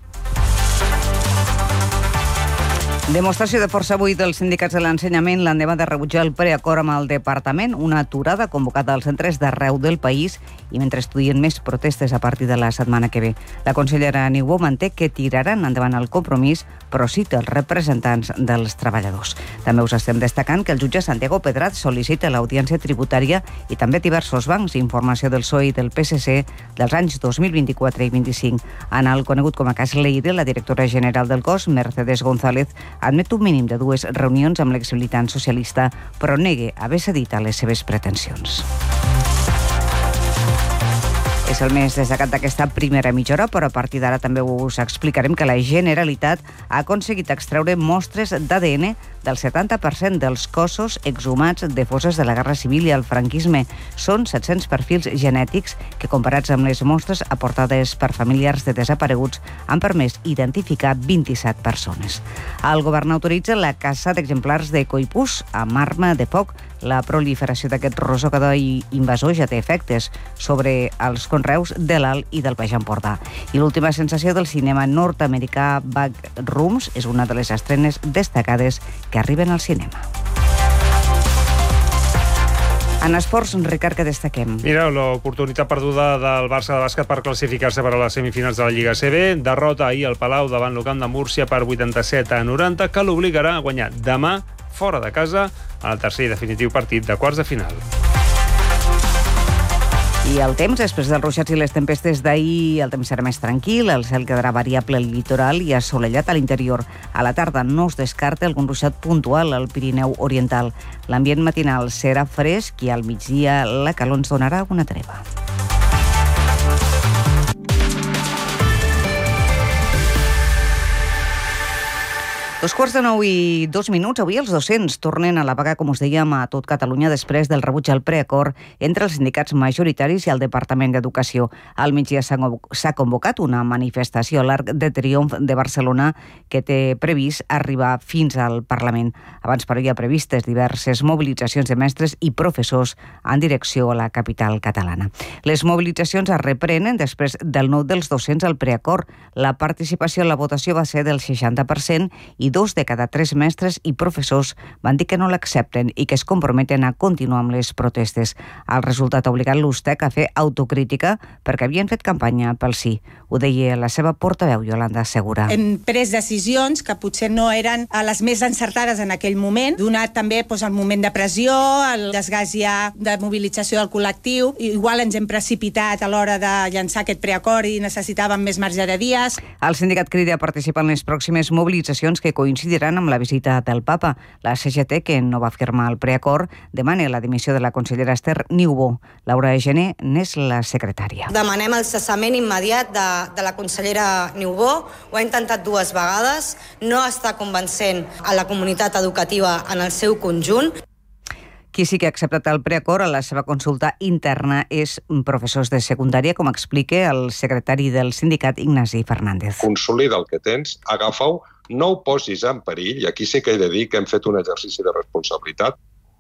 Speaker 2: Demostració de força avui dels sindicats de l'ensenyament l'endemà de rebutjar el preacord amb el departament, una aturada convocada als centres d'arreu del país i mentre estudien més protestes a partir de la setmana que ve. La consellera Niubó manté que tiraran endavant el compromís, però cita els representants dels treballadors. També us estem destacant que el jutge Santiago Pedraz sol·licita l'audiència tributària i també diversos bancs, informació del PSOE i del PSC dels anys 2024 i 25. En el conegut com a cas Leire, la directora general del cos, Mercedes González, admet un mínim de 2 reunions amb l'exmilitant socialista, però negue haver cedit a les seves pretensions. És el més destacat d'aquesta primera mitja hora, però a partir d'ara també us explicarem que la Generalitat ha aconseguit extreure mostres d'ADN del 70% dels cossos exhumats de fosses de la Guerra Civil i el franquisme. Són 700 perfils genètics que, comparats amb les mostres aportades per familiars de desapareguts, han permès identificar 27 persones. El govern autoritza la caça d'exemplars de coipús amb arma de foc. La proliferació d'aquest rosegador invasor ja té efectes sobre els conreus de l'Alt i del Baix Empordà. I l'última sensació del cinema nord-americà Backrooms és una de les estrenes destacades que arriben al cinema. En esports, Ricard, que destaquem?
Speaker 30: Mira, l'oportunitat perduda del Barça de bàsquet per classificar-se per a les semifinals de la Lliga CB. Derrota ahir al Palau davant l'Ucamp de Múrcia per 87-90, que l'obligarà a guanyar demà fora de casa en el tercer i definitiu partit de quarts de final.
Speaker 2: I el temps, després dels ruixats i les tempestes d'ahir, el temps serà més tranquil, el cel quedarà variable al litoral i assolellat a l'interior. A la tarda no es descarta algun ruixat puntual al Pirineu Oriental. L'ambient matinal serà fresc i al migdia la calor ens donarà una treva. Dos quarts de 9 i 2 minuts. Avui els docents tornen a la vaga, com us dèiem, a tot Catalunya després del rebuig al preacord entre els sindicats majoritaris i el Departament d'Educació. Al migdia s'ha convocat una manifestació a l'Arc de Triomf de Barcelona que té previst arribar fins al Parlament. Abans, però, hi ha previstes diverses mobilitzacions de mestres i professors en direcció a la capital catalana. Les mobilitzacions es reprenen després del no dels docents al preacord. La participació en la votació va ser del 60% i 2 de cada 3 mestres i professors van dir que no l'accepten i que es comprometen a continuar amb les protestes. El resultat ha obligat l'USTEC a fer autocrítica perquè havien fet campanya pel sí. Ho deia la seva portaveu, Iolanda Segura.
Speaker 12: Hem pres decisions que potser no eren les més encertades en aquell moment, donat també el moment de pressió, el desgast ja de mobilització del col·lectiu. Igual ens hem precipitat a l'hora de llançar aquest preacord i necessitàvem més marge de dies.
Speaker 2: El sindicat crida a participar en les pròximes mobilitzacions que coincidiran amb la visita del Papa. La CGT, que no va firmar el preacord, demana la dimissió de la consellera Esther Niubó. Laura Gené n'és la secretària.
Speaker 13: Demanem el cessament immediat de la consellera Niubó. Ho ha intentat 2 vegades, no està convencent a la comunitat educativa en el seu conjunt.
Speaker 2: Qui sí que ha acceptat el preacord a la seva consulta interna és professors de secundària, com explica el secretari del sindicat, Ignasi Fernández.
Speaker 14: Consolida el que tens, agafa-ho, no ho posis en perill, i aquí sí que he de dir que hem fet un exercici de responsabilitat.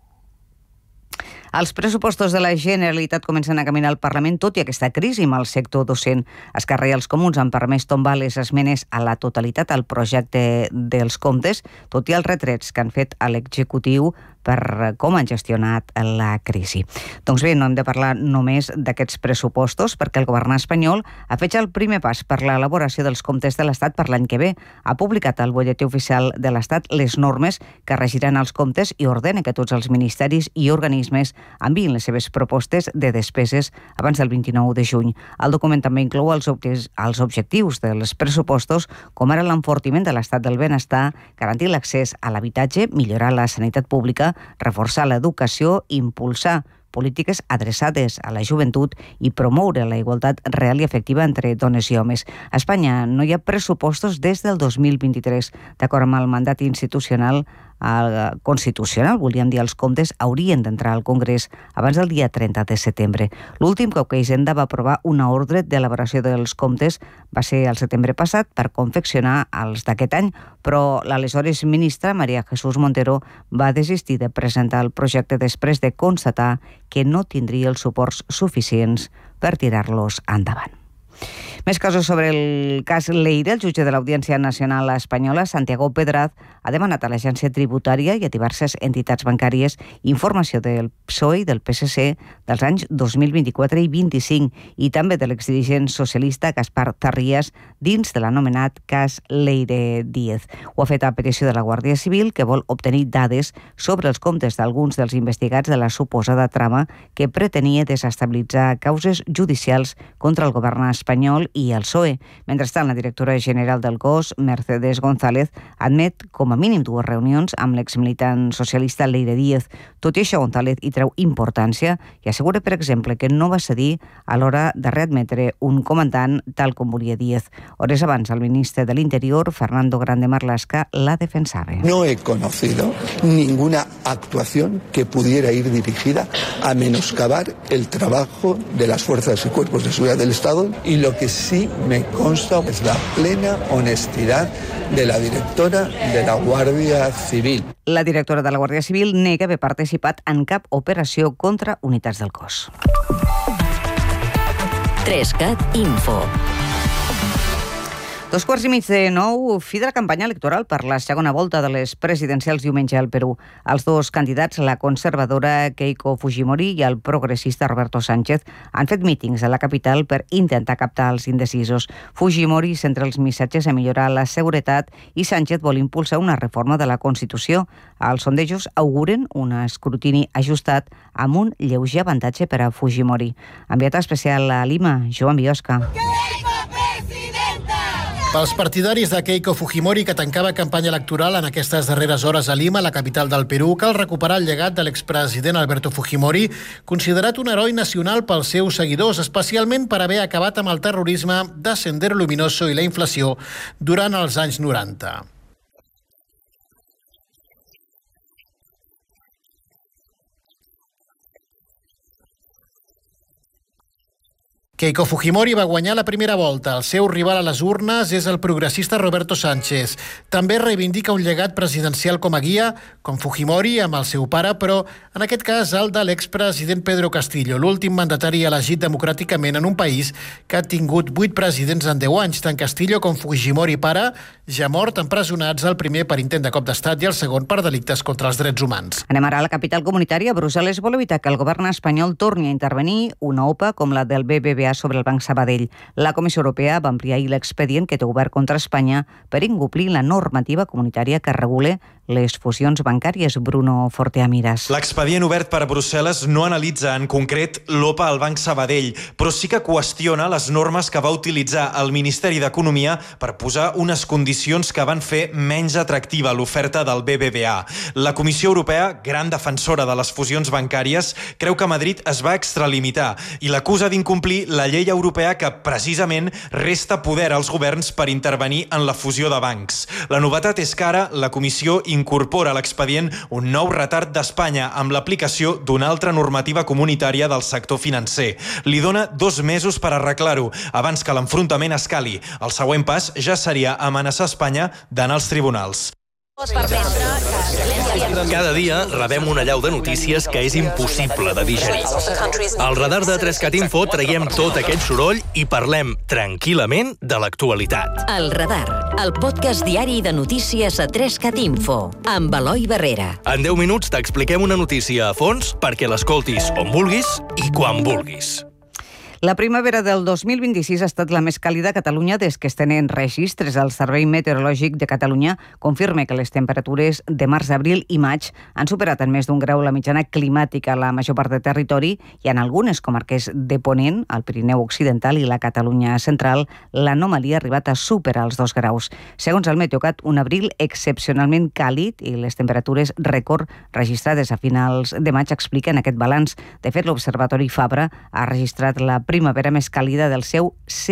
Speaker 2: Els pressupostos de la Generalitat comencen a caminar al Parlament, tot i aquesta crisi amb el sector docent. Esquerra i els Comuns han permès tombar les esmenes a la totalitat al projecte dels comptes, tot i els retrets que han fet a l'executiu per com han gestionat la crisi. Doncs bé, no hem de parlar només d'aquests pressupostos, perquè el govern espanyol ha fet ja el primer pas per l'elaboració dels comptes de l'Estat per l'any que ve. Ha publicat al Bolletí Oficial de l'Estat les normes que regiran els comptes i ordena que tots els ministeris i organismes enviïn les seves propostes de despeses abans del 29 de juny. El document també inclou els objectius dels pressupostos, com ara l'enfortiment de l'estat del benestar, garantir l'accés a l'habitatge, millorar la sanitat pública, reforçar l'educació, impulsar polítiques adreçades a la joventut i promoure la igualtat real i efectiva entre dones i homes. A Espanya no hi ha pressupostos des del 2023. D'acord amb el mandat constitucional, volíem dir, els comptes haurien d'entrar al Congrés abans del dia 30 de setembre. L'últim cop que Hisenda va aprovar una ordre d'elaboració dels comptes va ser el setembre passat per confeccionar els d'aquest any, però l'aleshores ministra María Jesús Montero va desistir de presentar el projecte després de constatar que no tindria els suports suficients per tirar-los endavant. Més casos sobre el cas Leire. El jutge de l'Audiència Nacional Espanyola, Santiago Pedraz, ha demanat a l'Agència Tributària i a diverses entitats bancàries informació del PSOE i del PSC dels anys 2024 i 25 i també de l'exdirigent socialista Gaspar Tarrías dins de l'anomenat cas Leire Díez. Ho ha fet a petició de la Guàrdia Civil, que vol obtenir dades sobre els comptes d'alguns dels investigats de la suposada trama que pretenia desestabilitzar causes judicials contra el govern espanyol i el PSOE. Mentrestant, la directora general del cos, Mercedes González, admet com a mínim 2 reunions amb l'exmilitant socialista Leire Díez. Tot i això, González hi treu importància i assegura, per exemple, que no va cedir a l'hora de readmetre un comandant tal com volia Díez. Hores abans, el ministre de l'Interior, Fernando Grande Marlaska, la defensava.
Speaker 3: No he conocido ninguna actuación que pudiera ir dirigida a menoscabar el trabajo de las fuerzas y cuerpos de seguridad del Estado, y lo que sí me consta es la plena honestidad de la directora de la Guàrdia Civil.
Speaker 2: La directora de la Guàrdia Civil nega haver participat en cap operació contra unitats del cos.
Speaker 21: 3CAT Info.
Speaker 2: 8:45, fi de la campanya electoral per la segona volta de les presidencials diumenge al Perú. Els dos candidats, la conservadora Keiko Fujimori i el progressista Roberto Sánchez, han fet mítings a la capital per intentar captar els indecisos. Fujimori centra els missatges a millorar la seguretat i Sánchez vol impulsar una reforma de la Constitució. Els sondejos auguren un escrutini ajustat amb un lleuger avantatge per a Fujimori. Enviat especial a Lima, Joan Biosca.
Speaker 5: Pels partidaris de Keiko Fujimori, que tancava campanya electoral en aquestes darreres hores a Lima, la capital del Perú, cal recuperar el llegat de l'expresident Alberto Fujimori, considerat un heroi nacional pels seus seguidors, especialment per haver acabat amb el terrorisme de Sendero Luminoso i la inflació durant els anys 90. Keiko Fujimori va guanyar la primera volta. El seu rival a les urnes és el progressista Roberto Sánchez. També reivindica un llegat presidencial com a guia, com Fujimori amb el seu pare, però en aquest cas el de l'expresident Pedro Castillo, l'últim mandatari elegit democràticament en un país que ha tingut 8 presidents en 10 anys, tant Castillo com Fujimori pare, ja mort, empresonats, el primer per intent de cop d'estat i el segon per delictes contra els drets humans.
Speaker 2: Anem ara a la capital comunitària. Brussel·les vol evitar que el govern espanyol torni a intervenir una OPA com la del BBVA sobre el Banc Sabadell. La Comissió Europea va ampliar ahir l'expedient que té obert contra Espanya per incomplir la normativa comunitària que regula les fusions bancàries. Bruno Forteamiras.
Speaker 15: L'expedient obert per Brussel·les no analitza en concret l'OPA al Banc Sabadell, però sí que qüestiona les normes que va utilitzar el Ministeri d'Economia per posar unes condicions que van fer menys atractiva l'oferta del BBVA. La Comissió Europea, gran defensora de les fusions bancàries, creu que Madrid es va extralimitar i l'acusa d'incomplir la llei europea que precisament resta poder als governs per intervenir en la fusió de bancs. La novetat és que ara la Comissió incorpora a l'expedient un nou retard d'Espanya amb l'aplicació d'una altra normativa comunitària del sector financer. Li dona 2 mesos per arreglar-ho, abans que l'enfrontament escali. El següent pas ja seria amenaçar Espanya d'anar als tribunals.
Speaker 16: Cada dia rebem una allau de notícies que és impossible de digerir. Al radar de 3CAT Info traiem tot aquest soroll i parlem tranquil·lament de l'actualitat.
Speaker 21: El radar, el podcast diari de notícies a 3CAT Info, amb Eloi Barrera.
Speaker 16: En 10 minuts t'expliquem una notícia a fons perquè l'escoltis on vulguis i quan vulguis.
Speaker 2: La primavera del 2026 ha estat la més càlida a Catalunya des que es tenen registres. El Servei Meteorològic de Catalunya confirma que les temperatures de març, abril i maig han superat en més d'1 grau la mitjana climàtica a la major part de territori i en algunes comarques de Ponent, el Pirineu Occidental i la Catalunya Central, l'anomalia ha arribat a superar els 2 graus. Segons el Meteocat, un abril excepcionalment càlid i les temperatures rècord registrades a finals de maig expliquen aquest balanç. De fet, l'Observatori Fabra ha registrat la primavera més càlida del seu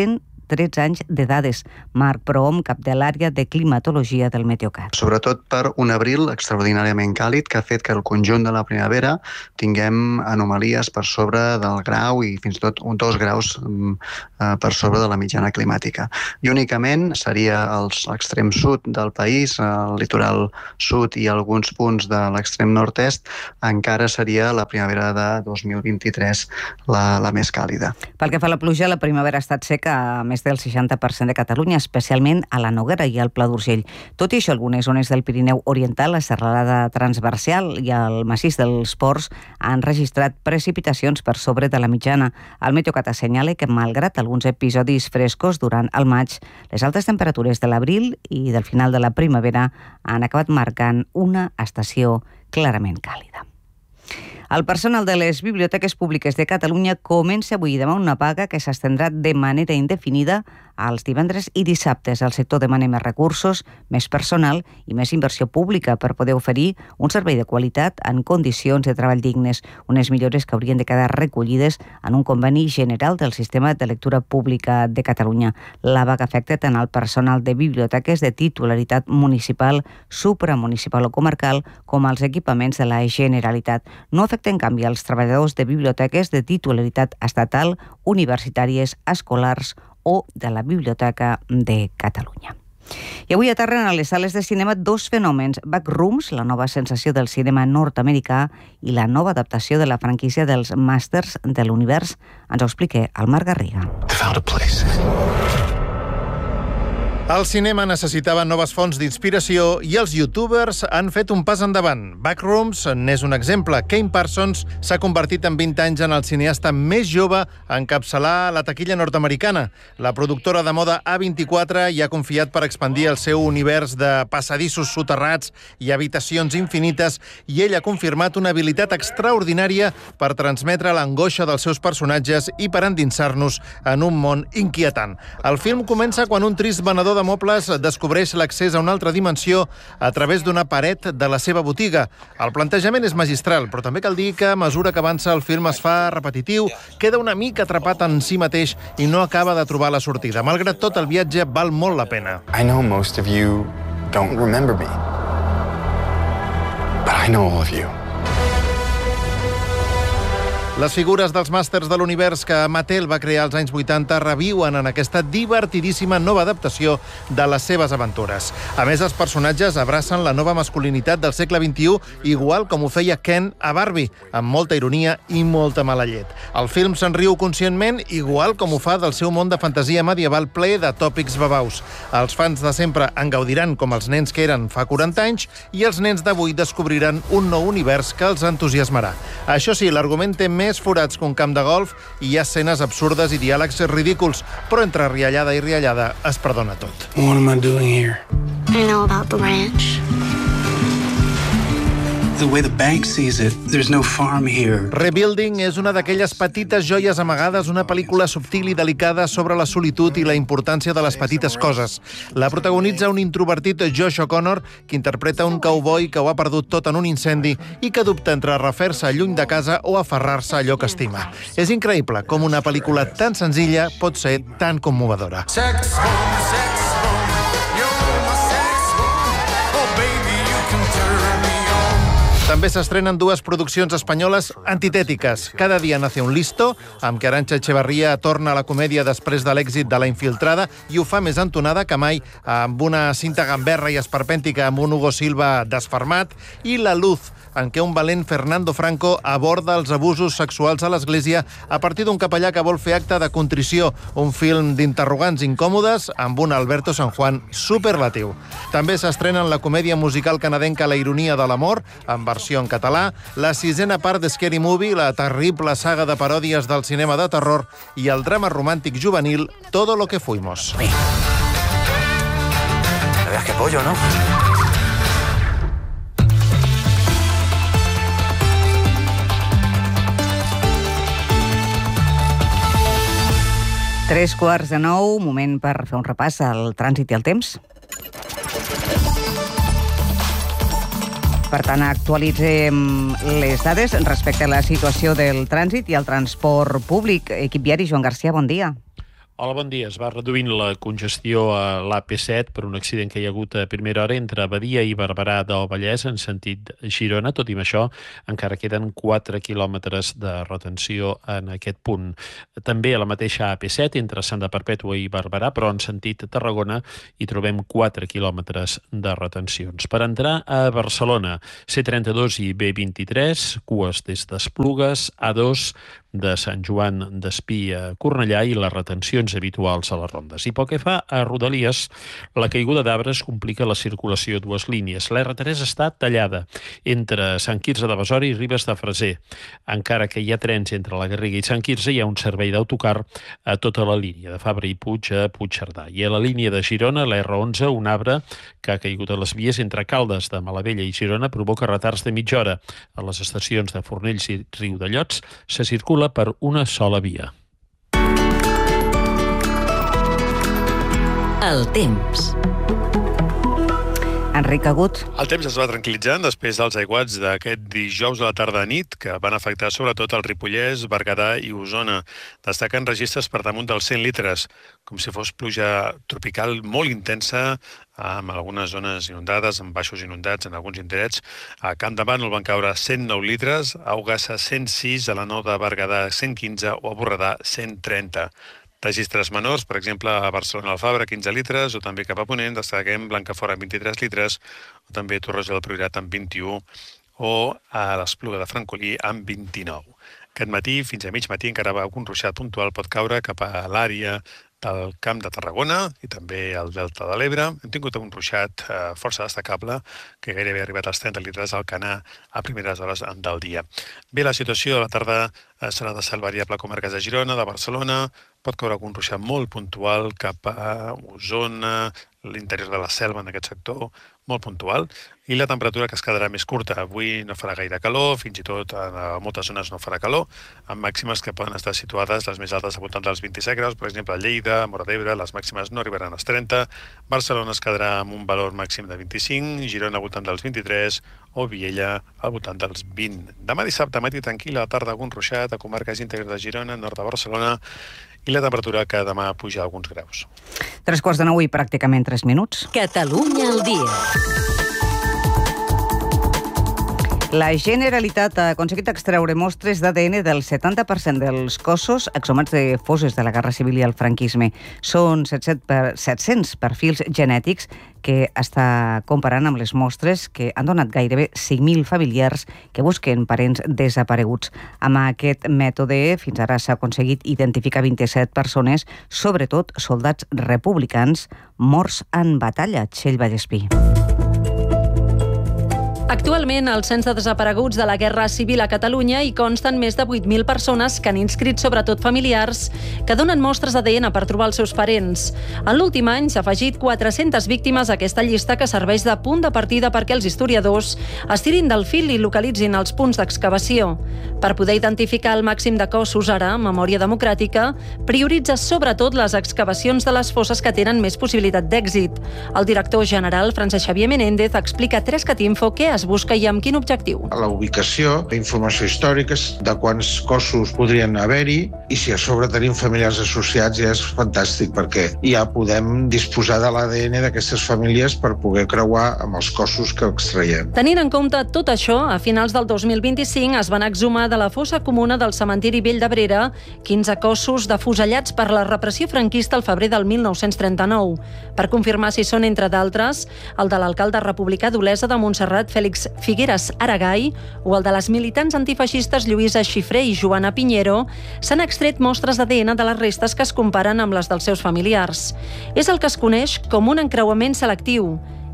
Speaker 2: 113 anys de dades. Marc Prohom, cap de l'àrea de climatologia del Meteocat.
Speaker 6: Sobretot per un abril extraordinàriament càlid que ha fet que el conjunt de la primavera tinguem anomalies per sobre del grau i fins i tot 2 graus per sobre de la mitjana climàtica. I únicament seria l'extrem sud del país, el litoral sud i alguns punts de l'extrem nord-est, encara seria la primavera de 2023 la més càlida.
Speaker 2: Pel que fa a la pluja, la primavera ha estat seca a més del 60% de Catalunya, especialment a la Noguera i al Pla d'Urgell. Tot i això, algunes zones del Pirineu Oriental, la serralada transversal i el massís dels Ports han registrat precipitacions per sobre de la mitjana. El Meteocat assenyala que, malgrat alguns episodis frescos durant el maig, les altes temperatures de l'abril i del final de la primavera han acabat marcant una estació clarament càlida. El personal de les biblioteques públiques de Catalunya comença avui i demà una vaga que s'estendrà de manera indefinida als divendres i dissabtes. El sector demana més recursos, més personal i més inversió pública per poder oferir un servei de qualitat en condicions de treball dignes, unes millores que haurien de quedar recollides en un conveni general del Sistema de Lectura Pública de Catalunya. La vaga afecta tant al personal de biblioteques de titularitat municipal, supramunicipal o comarcal, com als equipaments de la Generalitat. No afecta, en canvi, als treballadors de biblioteques de titularitat estatal, universitàries, escolars o de la Biblioteca de Catalunya. I avui aterren a les sales de cinema 2 fenòmens: Backrooms, la nova sensació del cinema nord-americà, i la nova adaptació de la franquícia dels Màsters de l'Univers. Ens ho explica el Marc Garriga.
Speaker 17: El cinema necessitava noves fonts d'inspiració i els youtubers han fet un pas endavant. Backrooms n'és un exemple. Kane Parsons s'ha convertit en 20 anys en el cineasta més jove a encapçalar la taquilla nord-americana. La productora de moda A24 hi ha confiat per expandir el seu univers de passadissos soterrats i habitacions infinites, i ell ha confirmat una habilitat extraordinària per transmetre l'angoixa dels seus personatges i per endinsar-nos en un món inquietant. El film comença quan un trist venedor de mobles descobreix l'accés a una altra dimensió a través d'una paret de la seva botiga. El plantejament és magistral, però també cal dir que a mesura que avança el film es fa repetitiu, queda una mica atrapat en si mateix i no acaba de trobar la sortida. Malgrat tot, el viatge val molt la pena.
Speaker 18: I know most of you don't remember me, but I know all of you.
Speaker 17: Les figures dels Màsters de l'Univers que Mattel va crear als anys 80 reviuen en aquesta divertidíssima nova adaptació de les seves aventures. A més, els personatges abracen la nova masculinitat del segle XXI, igual com ho feia Ken a Barbie, amb molta ironia i molta mala llet. El film se'n riu conscientment, igual com ho fa del seu món de fantasia medieval ple de tòpics babaus. Els fans de sempre en gaudiran com els nens que eren fa 40 anys i els nens d'avui descobriran un nou univers que els entusiasmarà. Això sí, l'argument té més forats que un camp de golf i hi ha escenes absurdes i diàlegs ridículs, però entre riallada i riallada es perdona tot.
Speaker 18: What am I doing here?
Speaker 19: I know about the ranch.
Speaker 18: The way the bank sees it, there's no farm here.
Speaker 17: Rebuilding és una d'aquelles petites joies amagades, una pel·lícula subtil i delicada sobre la solitud i la importància de les petites coses. La protagonitza un introvertit Josh O'Connor, que interpreta un cowboy que ho ha perdut tot en un incendi i que dubta entre refer-se lluny de casa o aferrar-se a allò que estima. És increïble com una pel·lícula tan senzilla pot ser tan commovedora.
Speaker 19: Sex bomb, sex bomb, you're my sex bomb. Oh baby, you can turn me on.
Speaker 17: També s'estrenen 2 produccions espanyoles antitètiques. Cada dia nace un listo, amb què Arantxa Echevarría torna a la comèdia després de l'èxit de La Infiltrada i ho fa més entonada que mai, amb una cinta gamberra i esperpèntica amb un Hugo Silva desfermat, i La Luz, en què un valent Fernando Franco aborda els abusos sexuals a l'Església a partir d'un capellà que vol fer acte de contrició, un film d'interrogants incòmodes amb un Alberto San Juan superlatiu. També s'estrenen la comèdia musical canadenca La ironia de l'amor, en versió versió en català, la 6a part de Scary Movie, la terrible saga de paròdies del cinema de terror i el drama romàntic juvenil Todo lo que fuimos.
Speaker 4: No veas qué pollo, ¿no?
Speaker 2: Tres quarts de 9, moment per fer un repàs al trànsit i al temps. Per tant, actualitzem les dades respecte a la situació del trànsit i el transport públic. Equip Viari, Joan Garcia, bon dia.
Speaker 1: Hola, bon dia. Es va reduint la congestió a l'AP7 per un accident que hi ha hagut a primera hora entre Badia i Barberà del Vallès en sentit Girona. Tot i això, encara queden 4 quilòmetres de retenció en aquest punt. També a la mateixa AP7 entre Santa Perpètua i Barberà, però en sentit Tarragona, hi trobem 4 quilòmetres de retencions. Per entrar a Barcelona, C32 i B23, cues des d'Esplugues, A2 de Sant Joan d'Espí a Cornellà i les retencions habituals a les rondes. I pel que fa a Rodalies, la caiguda d'arbres complica la circulació a dues línies. La R3 està tallada entre Sant Quirze de Besora i Ribes de Freser. Encara que hi ha trens entre la Garriga i Sant Quirze, hi ha un servei d'autocar a tota la línia, de Fabra i Puig a Puigcerdà. I a la línia de Girona, la R11, un arbre que ha caigut a les vies entre Caldes de Malavella i Girona provoca retards de mitja hora. A les estacions de Fornells i Riudellots se circula per una sola via.
Speaker 21: El temps.
Speaker 2: Enric Agut.
Speaker 20: El temps es va tranquil·litzant després dels aiguats d'aquest dijous a la tarda-nit que van afectar sobretot el Ripollès, Berguedà i Osona. Destaquen registres per damunt dels 100 litres, com si fos pluja tropical molt intensa, amb algunes zones inundades, amb baixos inundats en alguns indrets. A Camp de Bànol van caure 109 litres, a Ogassa 106, a la Nou de Berguedà 115 o a Borredà 130. Registres menors, per exemple, a Barcelona-Alfabra, 15 litres, o també cap a Ponent, destaquem Blancafort amb 23 litres, o també Torroja del Priorat amb 21, o a l'Espluga de Francolí amb 29. Aquest matí, fins a mig matí, encara algun ruixat puntual pot caure cap a l'àrea del Camp de Tarragona i també al Delta de l'Ebre. Hem tingut un ruixat força destacable que gairebé ha arribat als 30 litres al Canà a primeres hores del dia. Bé, la situació de la tarda serà de cel variable a comarques de Girona, de Barcelona, pot caure algun ruixat molt puntual cap a Osona, l'interior de la Selva en aquest sector, molt puntual, i la temperatura que es quedarà més curta. Avui no farà gaire calor, fins i tot a moltes zones no farà calor, amb màximes que poden estar situades, les més altes al voltant dels 27 graus, per exemple a Lleida, a Móra d'Ebre, les màximes no arribaran als 30, Barcelona es quedarà amb un valor màxim de 25, Girona al voltant dels 23 o Viella al voltant dels 20. Demà dissabte, matí tranquil, a la tarda algun ruixat a comarques interiors de Girona, nord de Barcelona, i la temperatura que demà puja alguns graus.
Speaker 2: 9:03 i pràcticament 3 minuts.
Speaker 21: Catalunya al dia.
Speaker 2: La Generalitat ha aconseguit extreure mostres d'ADN del 70% dels cossos exhumats de fosses de la Guerra Civil i el franquisme. Són 700 perfils genètics que està comparant amb les mostres que han donat gairebé 5.000 familiars que busquen parents desapareguts. Amb aquest mètode, fins ara s'ha aconseguit identificar 27 persones, sobretot soldats republicans morts en batalla. Txell Vallespí.
Speaker 22: Actualment, al cens de desapareguts de la Guerra Civil a Catalunya hi consten més de 8.000 persones que han inscrit sobretot familiars que donen mostres d'ADN per trobar els seus parents. En l'últim any s'ha afegit 400 víctimes a aquesta llista que serveix de punt de partida perquè els historiadors estirin del fil i localitzin els punts d'excavació. Per poder identificar el màxim de cossos ara, Memòria Democràtica prioritza sobretot les excavacions de les fosses que tenen més possibilitat d'èxit. El director general, Francesc Xavier Menéndez, explica a 3catinfo què es busca i amb quin objectiu.
Speaker 23: La ubicació, informació històrica de quants cossos podrien haver-hi i si a sobre tenim familiars associats ja és fantàstic perquè ja podem disposar de l'ADN d'aquestes famílies per poder creuar amb els cossos que extraiem.
Speaker 22: Tenint en compte tot això, a finals del 2025 es van exhumar de la fossa comuna del cementiri Vell d'Abrera 15 cossos defusellats per la repressió franquista al febrer del 1939. Per confirmar si són, entre d'altres, el de l'alcalde republicà d'Olesa de Montserrat, Fèlix Figueres Aragai, o el de les militants antifeixistes Lluïsa Xifré i Joana Piñero, s'han extret mostres d'ADN de les restes que es comparen amb les dels seus familiars. És el que es coneix com un encreuament selectiu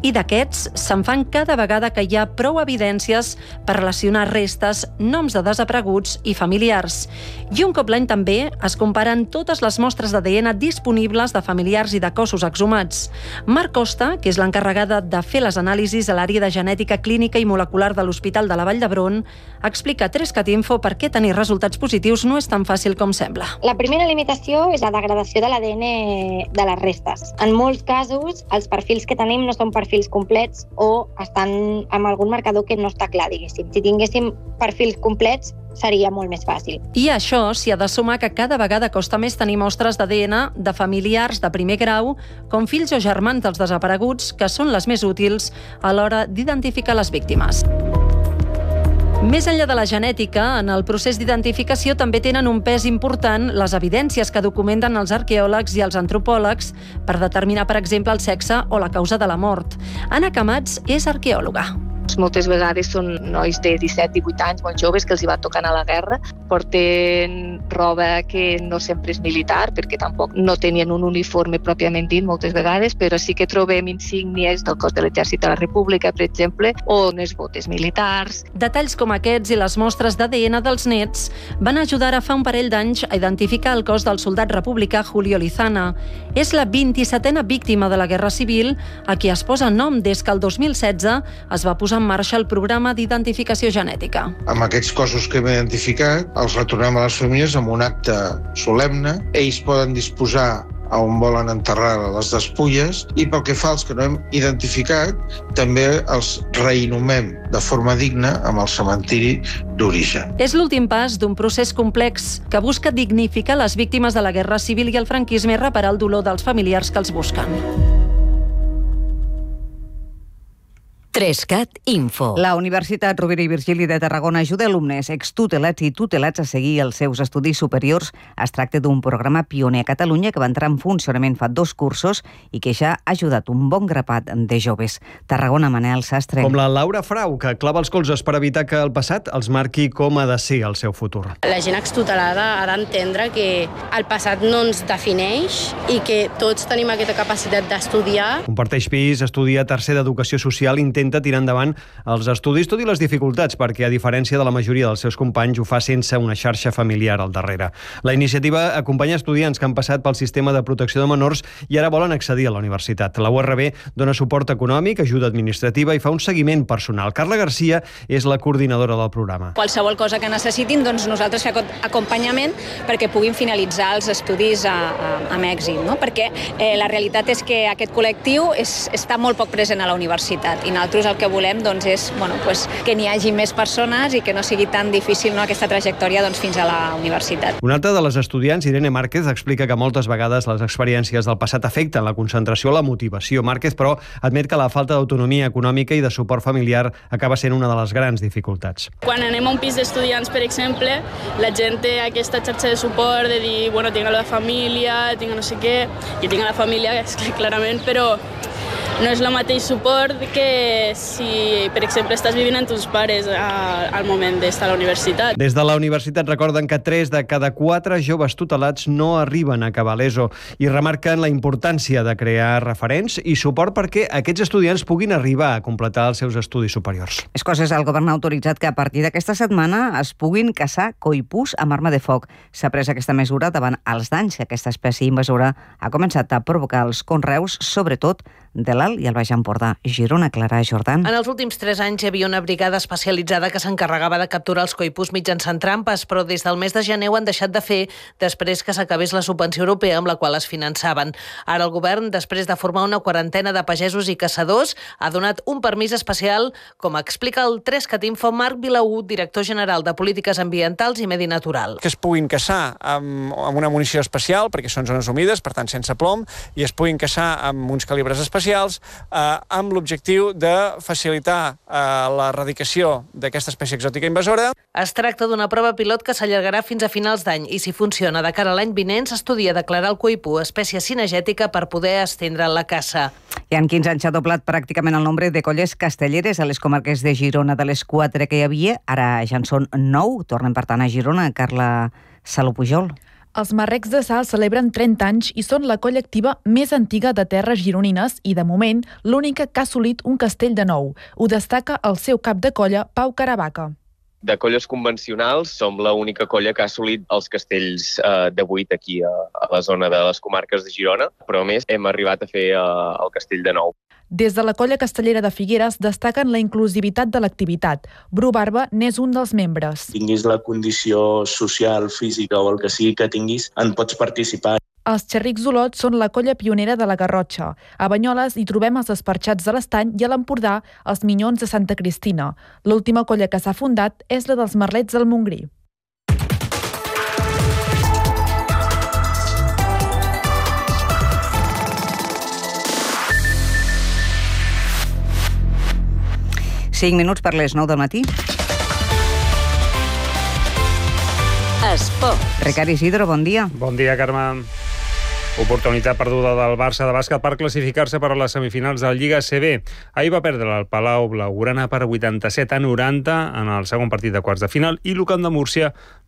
Speaker 22: I d'aquests se'n fan cada vegada que hi ha prou evidències per relacionar restes, noms de desapareguts i familiars. I un cop l'any també es comparen totes les mostres d'ADN disponibles de familiars i de cossos exhumats. Marc Costa, que és l'encarregada de fer les anàlisis a l'àrea de genètica clínica i molecular de l'Hospital de la Vall d'Hebron, explica a 3cat Info per què tenir resultats positius no és tan fàcil com sembla.
Speaker 4: La primera limitació és la degradació de l'ADN de les restes. En molts casos, els perfils que tenim no són perfils complets o estan amb algun marcador que no està clar, diguéssim. Si tinguéssim perfils complets, seria molt més fàcil.
Speaker 22: I a això s'hi ha de sumar que cada vegada costa més tenir mostres d'ADN de familiars de primer grau, com fills o germans dels desapareguts, que són les més útils a l'hora d'identificar les víctimes. Més enllà de la genètica, en el procés d'identificació també tenen un pes important les evidències que documenten els arqueòlegs i els antropòlegs per determinar, per exemple, el sexe o la causa de la mort. Anna Camats és arqueòloga.
Speaker 7: Moltes vegades són nois de 17-18 anys, molt joves, que els hi va tocar anar a la guerra. Porten roba que no sempre és militar, perquè tampoc no tenien un uniforme pròpiament dit moltes vegades, però sí que trobem insígnies del cos de l'Exèrcit de la República, per exemple, o unes botes militars.
Speaker 22: Detalls com aquests i les mostres d'ADN dels nets van ajudar a fa un parell d'anys a identificar el cos del soldat republicà Julio Lizana. És la 27a víctima de la Guerra Civil, a qui es posa nom des que el 2016 es va posar en marxa el programa d'identificació genètica.
Speaker 23: Amb aquests cossos que hem identificat, els retornem a les famílies amb un acte solemne. Ells poden disposar a on volen enterrar les despulles i pel que fa als que no hem identificat, també els reinhumem de forma digna amb el cementiri d'origen.
Speaker 22: És l'últim pas d'un procés complex que busca dignificar les víctimes de la Guerra Civil i el franquisme i reparar el dolor dels familiars que els busquen.
Speaker 21: 3cat Info.
Speaker 2: La Universitat Rovira i Virgili de Tarragona ajuda alumnes extutelats i tutelats a seguir els seus estudis superiors. Es tracta d'un programa pioner a Catalunya que va entrar en funcionament fa 2 cursos i que ja ha ajudat un bon grapat de joves. Tarragona, Manel Sastre.
Speaker 8: Com la Laura Frau, que clava els colzes per evitar que el passat els marqui com ha de ser el seu futur.
Speaker 9: La gent extutelada ha d'entendre que el passat no ens defineix i que tots tenim aquesta capacitat d'estudiar.
Speaker 8: Comparteix pis, estudia tercer d'Educació Social, intenta tirar endavant els estudis, tot i les dificultats, perquè a diferència de la majoria dels seus companys ho fa sense una xarxa familiar al darrere. La iniciativa acompanya estudiants que han passat pel sistema de protecció de menors i ara volen accedir a la universitat. La URB dona suport econòmic, ajuda administrativa i fa un seguiment personal. Carla Garcia és la coordinadora del programa.
Speaker 24: Qualsevol cosa que necessitin, doncs nosaltres fem acompanyament perquè puguin finalitzar els estudis amb èxit, no? Perquè la realitat és que aquest col·lectiu està molt poc present a la universitat i nosaltres el que volem doncs, és que n'hi hagi més persones i que no sigui tan difícil aquesta trajectòria fins a la universitat.
Speaker 8: Una altra de les estudiants, Irene Márquez, explica que moltes vegades les experiències del passat afecten la concentració, la motivació. Márquez, però, admet que la falta d'autonomia econòmica i de suport familiar acaba sent una de les grans dificultats.
Speaker 25: Quan anem a un pis d'estudiants, per exemple, la gent té aquesta xarxa de suport de dir, tinc la família, tinc no sé què, jo tinc la família, clarament, però no és el mateix suport que si, per exemple, estàs vivint amb tus pares al moment d'estar a la universitat.
Speaker 8: Des de la universitat recorden que 3 de cada 4 joves tutelats no arriben a acabar l'ESO i remarquen la importància de crear referents i suport perquè aquests estudiants puguin arribar a completar els seus estudis superiors.
Speaker 2: Escòcia, el govern ha autoritzat que a partir d'aquesta setmana es puguin caçar coipús amb arma de foc. S'ha pres aquesta mesura davant els danys que aquesta espècie invasora ha començat a provocar els conreus, sobretot de l'Alt i el Baix Empordà. Girona, Clara Jordan.
Speaker 26: En els últims 3 anys hi havia una brigada especialitzada que s'encarregava de capturar els coipús mitjançant trampes, però des del mes de gener ho han deixat de fer després que s'acabés la subvenció europea amb la qual es finançaven. Ara el govern, després de formar una quarantena de pagesos i caçadors, ha donat un permís especial, com explica el 3cat Info Marc Vilaú, director general de Polítiques Ambientals i Medi Natural.
Speaker 27: Que es puguin caçar amb una munició especial, perquè són zones humides, per tant sense plom, i es puguin caçar amb uns calibres especials amb l'objectiu de facilitar l'erradicació d'aquesta espècie exòtica invasora.
Speaker 26: Es tracta d'una prova pilot que s'allargarà fins a finals d'any i si funciona de cara a l'any vinent s'estudia declarar el coipú espècie cinegètica per poder estendre la caça.
Speaker 2: I en 15 anys s'ha doblat pràcticament el nombre de colles castelleres a les comarques de Girona. De les 4 que hi havia, ara ja en són 9. Tornen per tant a Girona, Carla Saló Pujol.
Speaker 3: Els Marrecs de Sal celebren 30 anys i són la colla activa més antiga de terres gironines i, de moment, l'única que ha assolit un castell de nou. Ho destaca el seu cap de colla, Pau Caravaca.
Speaker 5: De colles convencionals, som l'única colla que ha assolit els castells de 8 aquí a la zona de les comarques de Girona, però a més hem arribat a fer el castell de 9.
Speaker 3: Des de la colla castellera de Figueres destaquen la inclusivitat de l'activitat. Bru Barba n'és un dels membres.
Speaker 10: Tinguis la condició social, física o el que sigui que tinguis, en pots participar.
Speaker 3: Els Xerrics d'Olot són la colla pionera de la Garrotxa. A Banyoles hi trobem els Esparxats de l'Estany i a l'Empordà els Minyons de Santa Cristina. L'última colla que s'ha fundat és la dels Merlets del Montgrí.
Speaker 2: 5 minuts per les 9 del matí.
Speaker 21: Esport.
Speaker 2: Ricard Isidro, bon dia.
Speaker 11: Bon dia, Carme. Oportunitat perduda del Barça de bàsquet per classificar-se per a les semifinals de la Lliga ACB. Ahir va perdre el Palau Blaugrana per 87-90 en el segon partit de quarts de final i l'Ucamp de Múrcia